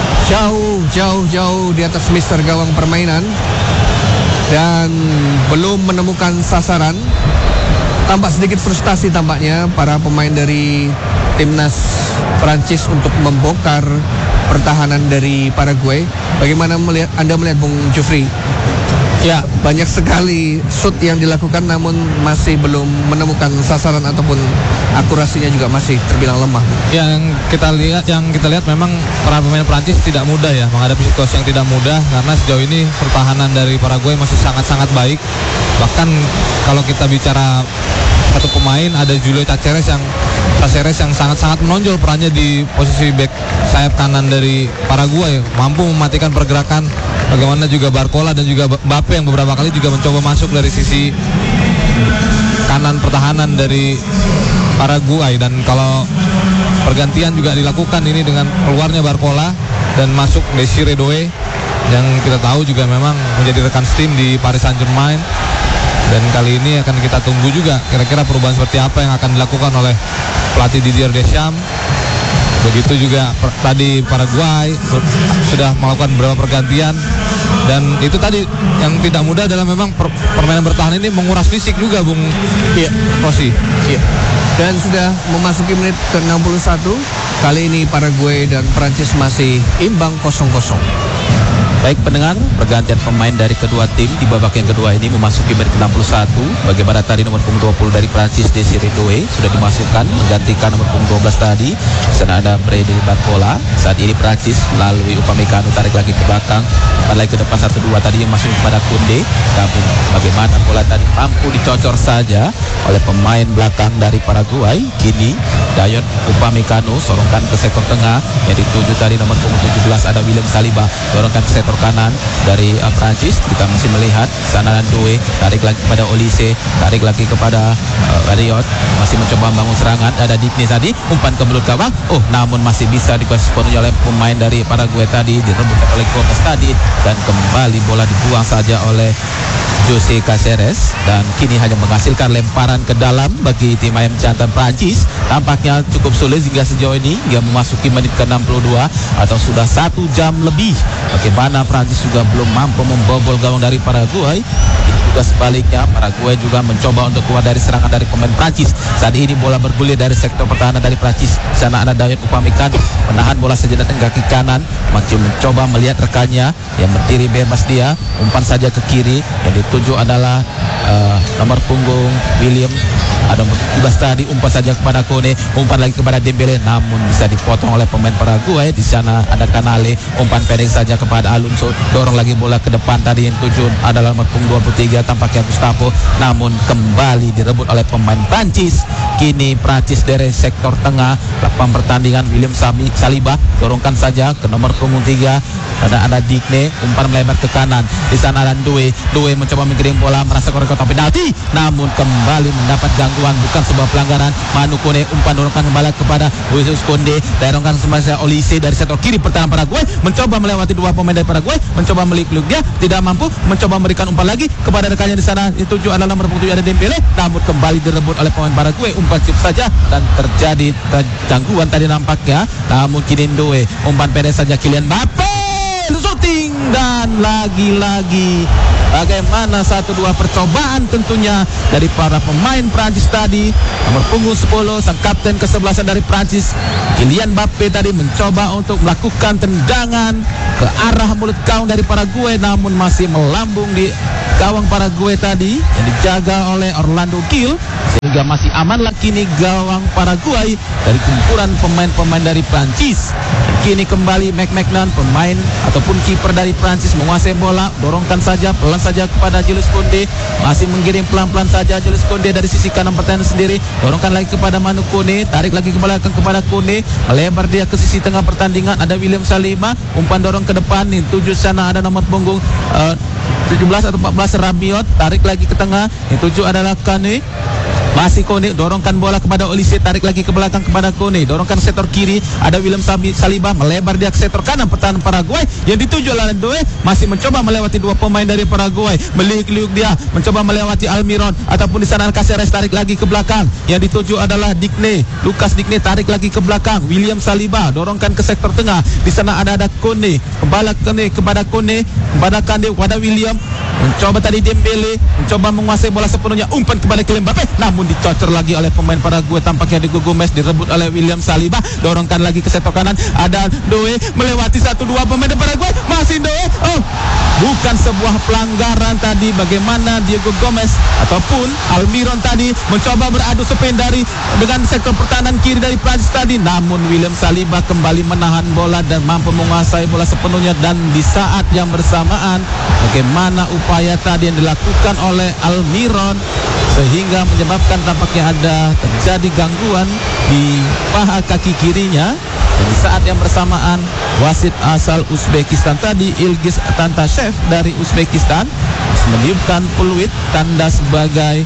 jauh di atas mister gawang permainan dan belum menemukan sasaran. Tampak sedikit frustasi tampaknya para pemain dari timnas Prancis untuk membongkar pertahanan dari Paraguay. Bagaimana Anda melihat Bung Jufri? Ya, banyak sekali shoot yang dilakukan namun masih belum menemukan sasaran ataupun akurasinya juga masih terbilang lemah. Yang kita lihat memang para pemain Prancis tidak mudah ya menghadapi situasi yang tidak mudah, karena sejauh ini pertahanan dari Paraguay masih sangat-sangat baik. Bahkan kalau kita bicara satu pemain, ada Julio Caceres yang sangat-sangat menonjol perannya di posisi back sayap kanan dari Paraguay, mampu mematikan pergerakan. Bagaimana juga Barcola dan juga Mbappe yang beberapa kali juga mencoba masuk dari sisi kanan pertahanan dari Paraguay. Dan kalau pergantian juga dilakukan ini dengan keluarnya Barcola dan masuk Desiree Doué yang kita tahu juga memang menjadi rekan tim di Paris Saint-Germain. Dan kali ini akan kita tunggu juga kira-kira perubahan seperti apa yang akan dilakukan oleh pelatih Didier Deschamps. Begitu juga tadi Paraguay sudah melakukan beberapa pergantian, dan itu tadi yang tidak mudah adalah memang permainan bertahan ini menguras fisik juga, Bung Rossi. Iya. Dan sudah memasuki menit ke-61. Kali ini Paraguay dan Prancis masih imbang 0-0. Baik pendengar, pergantian pemain dari kedua tim di babak yang kedua ini memasuki menit ke-61. Bagaimana tadi nomor punggung 20 dari Prancis, Desiree Doué sudah dimasukkan menggantikan nomor punggung 12 tadi. Di sana ada Bartley Barcola. Saat ini Prancis melalui Upamecano tarik lagi ke belakang, lagi ke depan 1-2 tadi yang masuk kepada Koundé. Namun bagaimana bola tadi mampu dicocor saja oleh pemain belakang dari Paraguay. Kini Dayot Upamecano sorongkan ke sektor tengah yang dituju tadi nomor punggung 17 ada William Saliba, sorongkan ke sektor kanan dari Prancis. Kita masih melihat sana Doué tarik lagi kepada Olise, tarik lagi kepada Rabiot, masih mencoba membangun serangan. Ada Digne tadi umpan ke mulut gawang, namun masih bisa dikuasai oleh pemain dari Paraguay tadi, direbut oleh Gomez tadi, dan kembali bola dibuang saja oleh Jose Caceres, dan kini hanya menghasilkan lemparan ke dalam bagi tim ayam jantan Prancis. Tampaknya cukup sulit hingga sejauh ini, hingga memasuki menit ke-62 atau sudah 1 jam lebih. Bagaimana Prancis juga belum mampu membobol gawang dari Paraguay. Juga sebaliknya Paraguay juga mencoba untuk keluar dari serangan dari pemain Prancis. Saat ini bola bergulir dari sektor pertahanan dari Prancis. Sana ada Dayot Upamecano menahan bola sejenak dengan kaki kanan, masih mencoba melihat rekannya yang berdiri bebas dia, umpan saja ke kiri. Yang dituju adalah nomor punggung William, ada nomor 17 tadi, umpan saja kepada Kone, umpan lagi kepada Dembele, namun bisa dipotong oleh pemain Paraguay. Di sana ada Canale, umpan pendek saja kepada Alonso, dorong lagi bola ke depan tadi yang tuju adalah nomor punggung 23 tampaknya Gustavo, namun kembali direbut oleh pemain Prancis. Kini Prancis dari sektor tengah lapangan pertandingan, William Saliba dorongkan saja ke nomor punggung 3 ada Digne, umpan melebar ke kanan. Di sana ada Doué mencoba menggiring bola, merasa kotak penalti, namun kembali mendapat gangguan gangguan, bukan sebuah pelanggaran. Manu Kone umpan dorongkan kembali kepada Jesus Konde, dorongkan semasa Olise dari sektor kiri pertahanan Paraguay, mencoba melewati dua pemain dari Paraguay, mencoba meluk dia, tidak mampu, mencoba memberikan umpan lagi kepada rekannya di sana. Dituju adalah nomor 7 ada Dembele, namun kembali direbut oleh pemain Paraguay. Umpan chip saja dan terjadi gangguan tadi nampaknya. Namun kini Ndoe, umpan pendek saja Kylian Mbappe, shooting, dan lagi-lagi bagaimana 1-2 percobaan tentunya dari para pemain Prancis tadi. Nomor punggung 10 sang kapten ke-11 dari Prancis, Kylian Mbappe tadi mencoba untuk melakukan tendangan ke arah mulut gawang dari Paraguay, namun masih melambung di gawang Paraguay tadi yang dijaga oleh Orlando Gil, sehingga masih amanlah kini gawang Paraguay dari kumpulan pemain-pemain dari Prancis. Kini kembali McMahon, pemain ataupun kiper dari Prancis, menguasai bola, dorongkan saja pelan saja kepada Jules Koundé, masih mengirim pelan-pelan saja Jules Koundé dari sisi kanan pertahanan sendiri, dorongkan lagi kepada Manu Kone, tarik lagi ke belakang kepada Kone, melebar dia ke sisi tengah pertandingan, ada William Saliba, umpan dorong ke depan nih, tuju sana ada nomor punggung 17 atau 14 Rabiot, tarik lagi ke tengah, yang tujuh adalah Kane. Masih Kone, dorongkan bola kepada Olise, tarik lagi ke belakang kepada Kone, dorongkan sektor kiri, ada William Saliba, melebar dia ke sektor kanan pertahanan Paraguay, yang dituju oleh Ndoe, masih mencoba melewati dua pemain dari Paraguay, meliuk-liuk dia, mencoba melewati Almiron, ataupun di sana Caceres, tarik lagi ke belakang, yang dituju adalah Digne, Lucas Digne, tarik lagi ke belakang, William Saliba, dorongkan ke sektor tengah, di sana ada Kone, kepada Kone, kepada Kande, kepada William, mencoba tadi Dembele, mencoba menguasai bola sepenuhnya, umpan kembali ke Mbappe, namun dicocor lagi oleh pemain Paraguay, tampaknya Diego Gomez, direbut oleh William Saliba, dorongkan lagi ke sektor kanan, ada Ndoe, melewati 1-2 pemain Paraguay, masih Ndoe, bukan sebuah pelanggaran tadi, bagaimana Diego Gomez ataupun Almiron tadi mencoba beradu spin dengan sektor pertahanan kiri dari Prancis tadi, namun William Saliba kembali menahan bola dan mampu menguasai bola sepenuhnya. Dan di saat yang bersamaan, bagaimana upaya tadi yang dilakukan oleh Almiron sehingga menyebabkan tampaknya ada terjadi gangguan di paha kaki kirinya. Dan di saat yang bersamaan, wasit asal Uzbekistan tadi, Ilgiz Tantashev dari Uzbekistan, meniupkan peluit tanda sebagai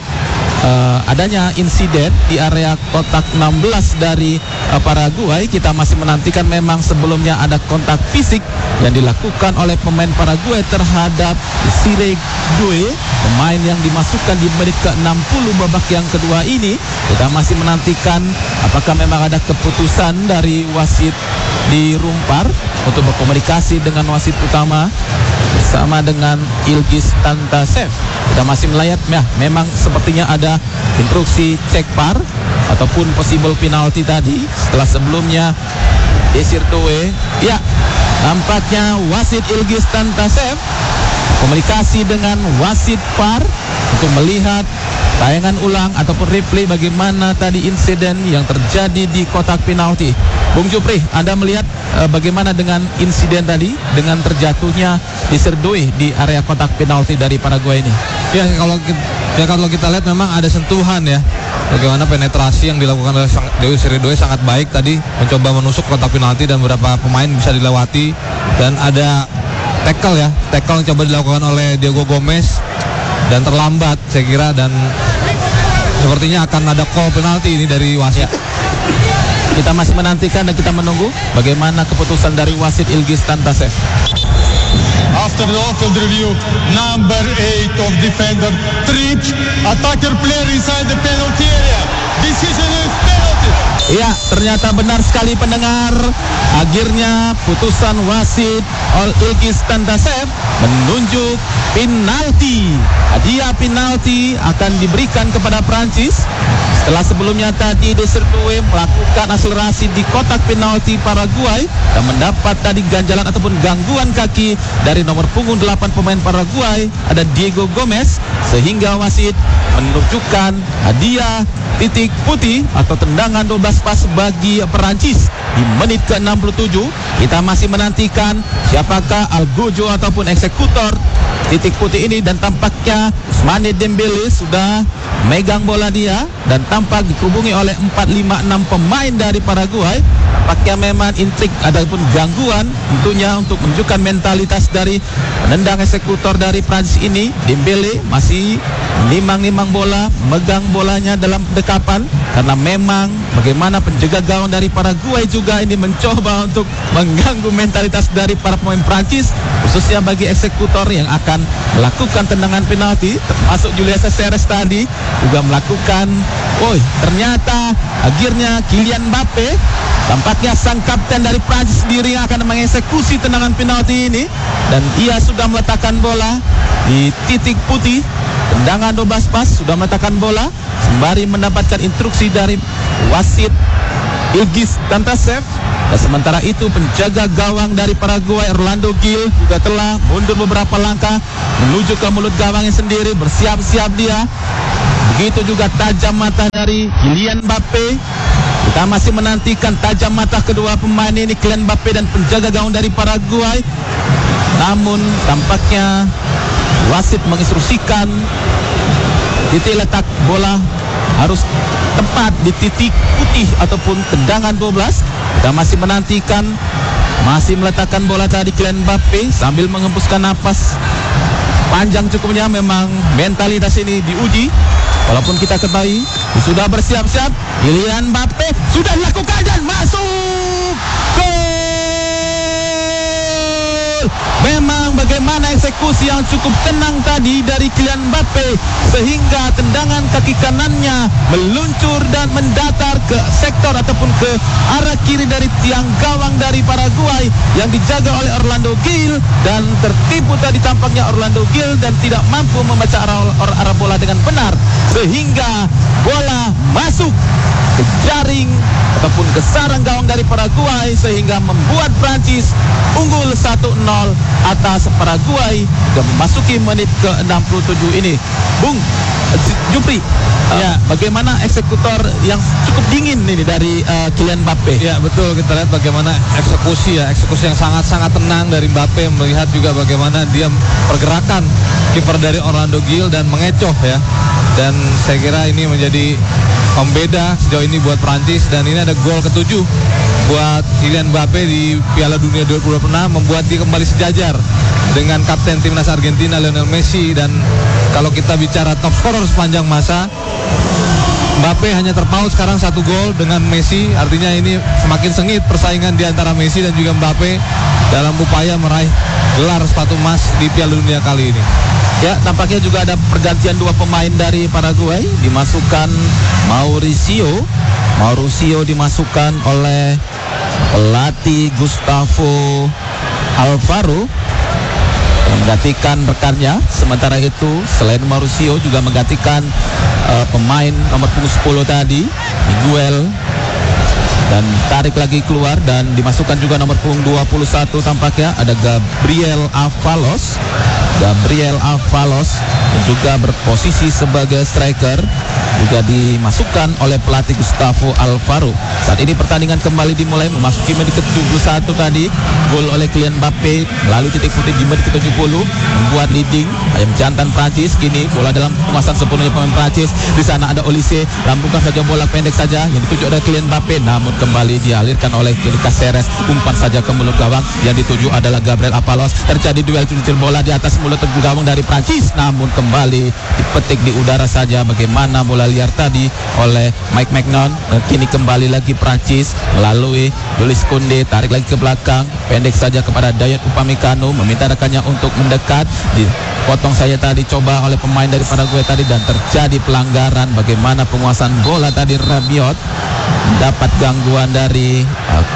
adanya insiden di area kotak 16 dari Paraguay. Kita masih menantikan, memang sebelumnya ada kontak fisik yang dilakukan oleh pemain Paraguay terhadap Sire Due, pemain yang dimasukkan di menit ke-60 babak yang kedua ini. Kita masih menantikan apakah memang ada keputusan dari wasit di Rumpar untuk berkomunikasi dengan wasit utama bersama dengan Ilgiz Tantashev. Kita masih melihat, memang sepertinya ada instruksi cek VAR ataupun possible penalty tadi setelah sebelumnya Desir Doe. Ya, nampaknya wasit Ilgiz Tantashev komunikasi dengan wasit VAR untuk melihat tayangan ulang ataupun replay bagaimana tadi insiden yang terjadi di kotak penalti. Bung Jupri, Anda melihat bagaimana dengan insiden tadi dengan terjatuhnya Desir Doe di area kotak penalti dari Paraguay ini? Ya, kalau kita lihat memang ada sentuhan ya. Bagaimana penetrasi yang dilakukan oleh Desir Doe sangat baik tadi, mencoba menusuk kotak penalti dan beberapa pemain bisa dilewati, dan ada tackle yang coba dilakukan oleh Diego Gomez dan terlambat saya kira, dan sepertinya akan ada call penalti ini dari wasit. Kita masih menantikan dan kita menunggu bagaimana keputusan dari wasit Ilgiz Tantashev. After the on-field review, number 8 of defender tripped attacker player inside the penalty area. Decision is penalty. Iya, ternyata benar sekali pendengar. Akhirnya putusan wasit Ilgiz Tantashev menunjuk penalti. Hadiah penalti akan diberikan kepada Prancis. Setelah sebelumnya tadi Desir Doe melakukan akselerasi di kotak penalti Paraguay dan mendapat tadi ganjalan ataupun gangguan kaki dari nomor punggung 8 pemain Paraguay, ada Diego Gomez, sehingga wasit menunjukkan hadiah titik putih atau tendangan 12 pas bagi Perancis di menit ke-67. Kita masih menantikan siapakah algojo ataupun eksekutor titik putih ini, dan tampaknya Ousmane Dembele sudah megang bola dia dan tampak dikerubungi oleh 4-5-6 pemain dari Paraguay. Tampaknya memang intrik ataupun gangguan tentunya untuk menunjukkan mentalitas dari penendang eksekutor dari Prancis ini. Dembele masih nimang-nimang bola, megang bolanya dalam dekapan, karena memang bagaimana penjaga gawang dari Paraguay juga ini mencoba untuk mengganggu mentalitas dari para pemain Prancis, khususnya bagi eksekutor yang akan melakukan tendangan penalti, termasuk Julius Ceres tadi juga melakukan. Ternyata akhirnya Kylian Mbappe, tampaknya sang kapten dari Prancis sendiri yang akan mengeksekusi tendangan penalti ini, dan ia sudah meletakkan bola di titik putih. Tendangan 12 pas sudah meletakkan bola sembari mendapatkan instruksi dari wasit Ilgiz Tantasev. Dan sementara itu penjaga gawang dari Paraguay Orlando Gil juga telah mundur beberapa langkah menuju ke mulut gawangnya sendiri, bersiap-siap dia. Begitu juga tajam mata dari Kylian Mbappe. Kita masih menantikan tajam mata kedua pemain ini, Kylian Mbappe dan penjaga gawang dari Paraguay. Namun tampaknya wasit menginstruksikan titik letak bola harus tepat di titik putih ataupun tendangan 12. Kita masih menantikan, masih meletakkan bola tadi Kylian Mbappe sambil menghembuskan napas panjang cukupnya. Memang mentalitas ini diuji. Walaupun kita ketahui sudah bersiap-siap, Kylian Mbappe sudah dilakukan dan masuk gol. Memang bagaimana eksekusi yang cukup tenang tadi dari Kylian Mbappe, sehingga tendangan kaki kanannya meluncur dan mendatar ke sektor ataupun ke arah kiri dari tiang gawang dari Paraguay yang dijaga oleh Orlando Gil, dan tertipu tadi tampaknya Orlando Gil dan tidak mampu membaca arah bola dengan benar, sehingga bola masuk ke jaring ataupun ke sarang gawang dari Paraguay, sehingga membuat Prancis unggul 1-0 atas Paraguay dan memasuki menit ke-67 ini. Bung Jupri, ya, bagaimana eksekutor yang cukup dingin ini dari Kylian Mbappe? Ya betul, kita lihat bagaimana eksekusi yang sangat-sangat tenang dari Mbappe. Melihat juga bagaimana dia pergerakan kiper dari Orlando Gil dan mengecoh ya. Dan saya kira ini menjadi pembeda sejauh ini buat Prancis, dan ini ada gol ke-7 buat Kylian Mbappe di Piala Dunia 2026, membuat dia kembali sejajar dengan kapten timnas Argentina Lionel Messi. Dan kalau kita bicara top scorer sepanjang masa, Mbappe hanya terpaut sekarang 1 gol dengan Messi. Artinya ini semakin sengit persaingan di antara Messi dan juga Mbappe dalam upaya meraih gelar sepatu emas di Piala Dunia kali ini. Ya, tampaknya juga ada pergantian 2 pemain dari Paraguay. Dimasukkan Mauricio dimasukkan oleh pelatih Gustavo Alfaro menggantikan rekannya. Sementara itu selain Mauricio juga menggantikan pemain nomor punggung 10 tadi, Miguel, dan tarik lagi keluar dan dimasukkan juga nomor punggung 21 tampaknya ada Gabriel Avalos juga berposisi sebagai striker, juga dimasukkan oleh pelatih Gustavo Alfaro. Saat ini pertandingan kembali dimulai, memasuki menit ke-71 tadi. Gol oleh Kylian Mbappe melalui titik putih di menit ke-70 membuat leading ayam jantan Prancis. Kini bola dalam penguasaan sepenuhnya pemain Prancis. Di sana ada Olise, lambungkan saja bola pendek saja yang dituju oleh Kylian Mbappe, namun kembali dialirkan oleh Julius Ceres. Umpan saja ke mulut gawang, yang dituju adalah Gabriel Avalos. Terjadi duel cucil bola di atas mulut gawang dari Prancis, namun kembali dipetik di udara saja. Bagaimana bola liar tadi oleh Mike Maignan. Kini kembali lagi Prancis melalui Jules Koundé, tarik lagi ke belakang, pendek saja kepada Dayot Upamecano, meminta rekannya untuk mendekat. Dipotong saya tadi coba oleh pemain dari Paraguay tadi dan terjadi pelanggaran. Bagaimana penguasaan bola tadi, Rabiot dapat gangguan dari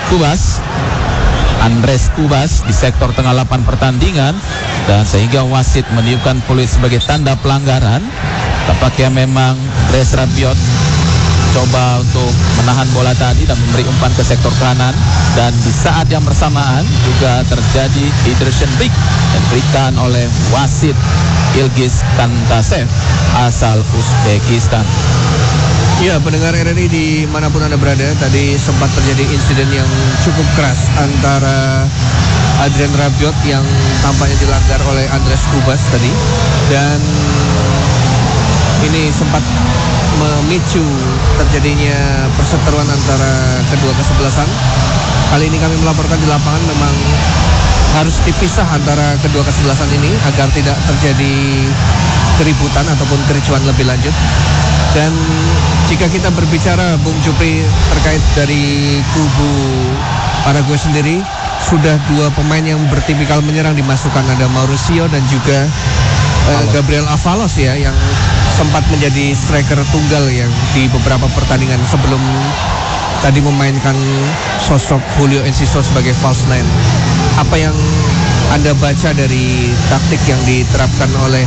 Andres Cubas di sektor tengah lapangan pertandingan, dan sehingga wasit meniupkan peluit sebagai tanda pelanggaran. Tampaknya memang Andres Rabiot coba untuk menahan bola tadi dan memberi umpan ke sektor kanan, dan di saat yang bersamaan juga terjadi hydration break yang diberikan oleh wasit Ilgiz Tantasev asal Uzbekistan. Ya, pendengar RRI dimanapun Anda berada, tadi sempat terjadi insiden yang cukup keras antara Adrien Rabiot yang tampaknya dilanggar oleh Andres Cubas tadi, dan ini sempat memicu terjadinya perseteruan antara kedua kesebelasan. Kali ini kami melaporkan di lapangan memang harus dipisah antara kedua kesebelasan ini agar tidak terjadi keributan ataupun kericuan lebih lanjut. Dan jika kita berbicara Bung Jupri terkait dari kubu Paraguay sendiri, sudah dua pemain yang bertipikal menyerang dimasukkan, ada Mauricio dan juga Gabriel Avalos ya, yang sempat menjadi striker tunggal yang di beberapa pertandingan sebelum tadi memainkan sosok Julio Enciso sebagai false nine. Apa yang Anda baca dari taktik yang diterapkan oleh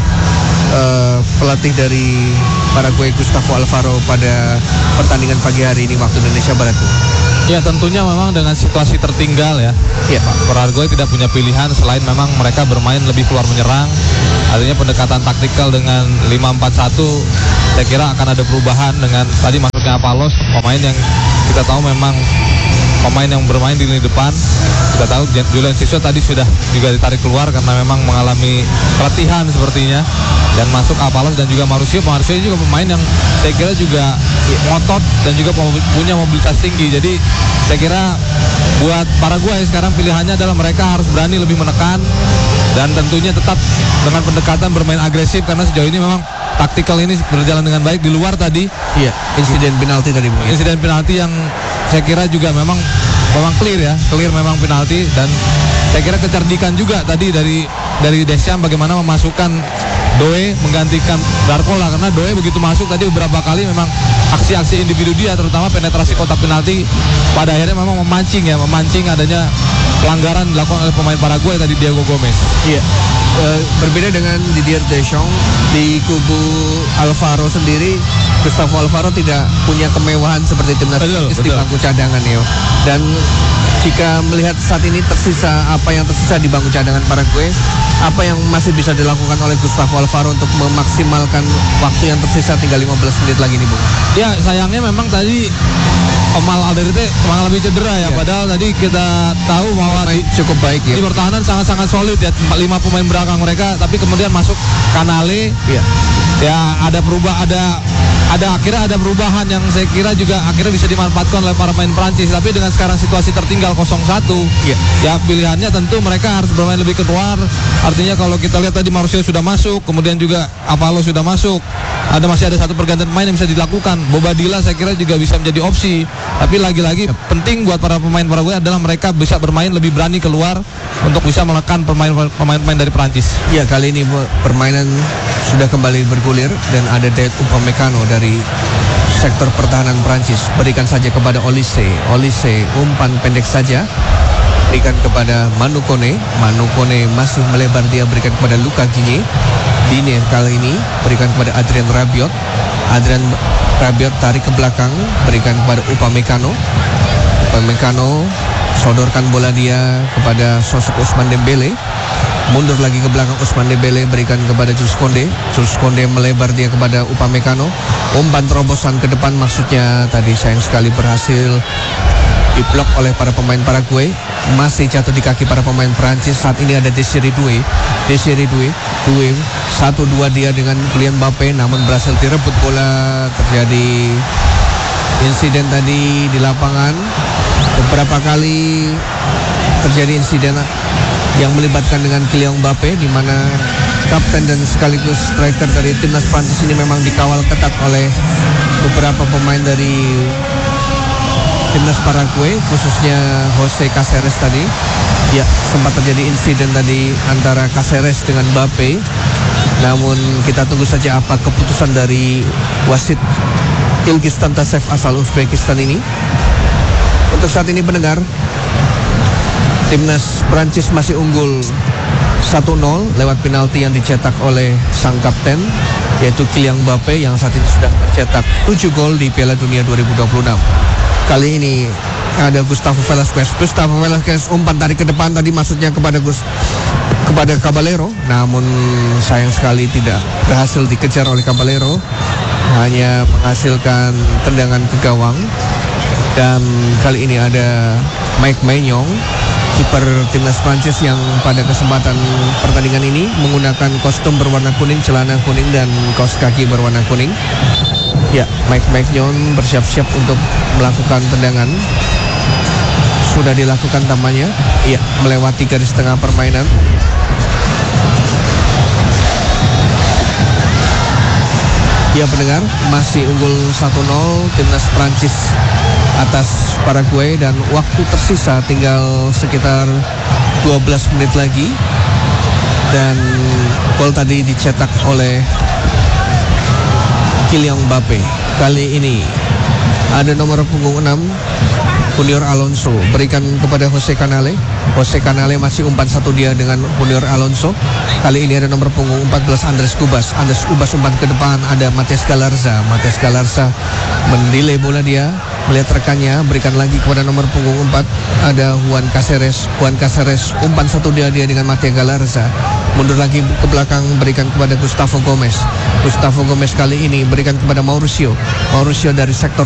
pelatih dari Paraguay Gustavo Alfaro pada pertandingan pagi hari ini waktu Indonesia Barat? Ya tentunya memang dengan situasi tertinggal ya, Paraguay tidak punya pilihan selain memang mereka bermain lebih keluar menyerang. Artinya pendekatan taktikal dengan 5-4-1 saya kira akan ada perubahan dengan tadi masuknya Avalos, pemain yang kita tahu memang pemain yang bermain di lini depan. Kita tahu Julio Enciso tadi sudah juga ditarik keluar karena memang mengalami pelatihan sepertinya. Dan masuk Avalos dan juga Mauricio juga pemain yang saya kira juga ngotot dan juga punya mobilitas tinggi. Jadi saya kira buat Paraguay sekarang pilihannya adalah mereka harus berani lebih menekan dan tentunya tetap dengan pendekatan bermain agresif karena sejauh ini memang taktikal ini berjalan dengan baik di luar tadi. Iya, insiden penalti tadi. Insiden penalti yang saya kira juga memang clear memang penalti. Dan saya kira kecerdikan juga tadi dari Deschamps bagaimana memasukkan Doe menggantikan Barcola, karena Doe begitu masuk tadi beberapa kali memang aksi-aksi individu dia, terutama penetrasi kotak penalti pada akhirnya memang memancing adanya pelanggaran dilakukan oleh pemain Paraguay tadi, Diego Gomez. Iya. Berbeda dengan Didier Deschamps, di kubu Alvaro sendiri, Gustavo Alfaro tidak punya kemewahan seperti timnas di bangku cadangan ya. Dan jika melihat saat ini apa yang tersisa di bangku cadangan Paraguay, apa yang masih bisa dilakukan oleh Gustavo Alfaro untuk memaksimalkan waktu yang tersisa tinggal 15 menit lagi nih, Bung? Ya, sayangnya memang tadi Omal Alderete mengalami cedera ya. Padahal tadi kita tahu bahwa cukup baik ya. Di pertahanan sangat-sangat solid ya, 5 pemain belakang mereka, tapi kemudian masuk Canale. Ya ada akhirnya ada perubahan yang saya kira juga akhirnya bisa dimanfaatkan oleh para pemain Prancis. Tapi dengan sekarang situasi tertinggal 0-1, ya pilihannya tentu mereka harus bermain lebih keluar. Artinya kalau kita lihat tadi Mauricio sudah masuk, kemudian juga Avalos sudah masuk, masih ada satu pergantian pemain yang bisa dilakukan. Bobadilla saya kira juga bisa menjadi opsi. Tapi lagi-lagi penting buat para pemain Paraguay adalah mereka bisa bermain lebih berani keluar untuk bisa menekan pemain-pemain dari Prancis. Ya, kali ini permainan sudah kembali bergulir dan ada Dayot Upamecano dari sektor pertahanan Prancis. Berikan saja kepada Olise, umpan pendek saja, berikan kepada Manu Kone masih melebar, dia berikan kepada Luka Digne kali ini berikan kepada Adrien Rabiot tarik ke belakang, berikan kepada Upamecano sodorkan bola dia kepada sosok Ousmane Dembele, mundur lagi ke belakang Ousmane Dembele, berikan kepada Jules Koundé melebar dia kepada Upamecano, umpan terobosan ke depan, maksudnya tadi sayang sekali berhasil diblok oleh para pemain Paraguay, masih jatuh di kaki para pemain Prancis. Saat ini ada Desiree Doué 1-2 dia dengan Kylian Mbappé, namun berhasil direbut bola. Terjadi insiden tadi di lapangan, beberapa kali terjadi insiden yang melibatkan dengan Kylian Mbappé, di mana kapten dan sekaligus striker dari timnas Prancis ini memang dikawal ketat oleh beberapa pemain dari timnas Paraguay, khususnya Jose Caceres tadi. Ya, sempat terjadi insiden tadi antara Caceres dengan Mbappé. Namun kita tunggu saja apa keputusan dari wasit Ilgiz Tantasev asal Uzbekistan ini. Untuk saat ini pendengar, timnas Prancis masih unggul 1-0 lewat penalti yang dicetak oleh sang kapten, yaitu Kylian Mbappé, yang saat ini sudah mencetak 7 gol di Piala Dunia 2026. Kali ini ada Gustavo Velasquez umpan tarik ke depan tadi, maksudnya kepada Caballero, namun sayang sekali tidak berhasil dikejar oleh Caballero, hanya menghasilkan tendangan ke gawang. Dan kali ini ada Mike Maignan Kiper timnas Prancis yang pada kesempatan pertandingan ini menggunakan kostum berwarna kuning, celana kuning dan kaos kaki berwarna kuning. Ya, Mike Maignan bersiap-siap untuk melakukan tendangan. Sudah dilakukan tampaknya. Ya, melewati garis tengah permainan. Ya pendengar, masih unggul 1-0 timnas Prancis atas Paraguay dan waktu tersisa tinggal sekitar 12 menit lagi. Dan gol tadi dicetak oleh Kylian Mbappe. Kali ini ada nomor punggung 6 Junior Alonso, berikan kepada Jose Canale. Jose Canale masih umpan satu dia dengan Junior Alonso. Kali ini ada nomor punggung 14 Andres Ubas. Andres Ubas umpan ke depan, ada Matias Galarza. Matias Galarza mendelay bola dia, melihat rekannya, berikan lagi kepada nomor punggung 4 ada Juan Cáceres. Juan Cáceres umpan satu dia dengan Matias Galarza. Mundur lagi ke belakang, berikan kepada Gustavo Gomez. Gustavo Gomez kali ini berikan kepada Mauricio. Mauricio dari sektor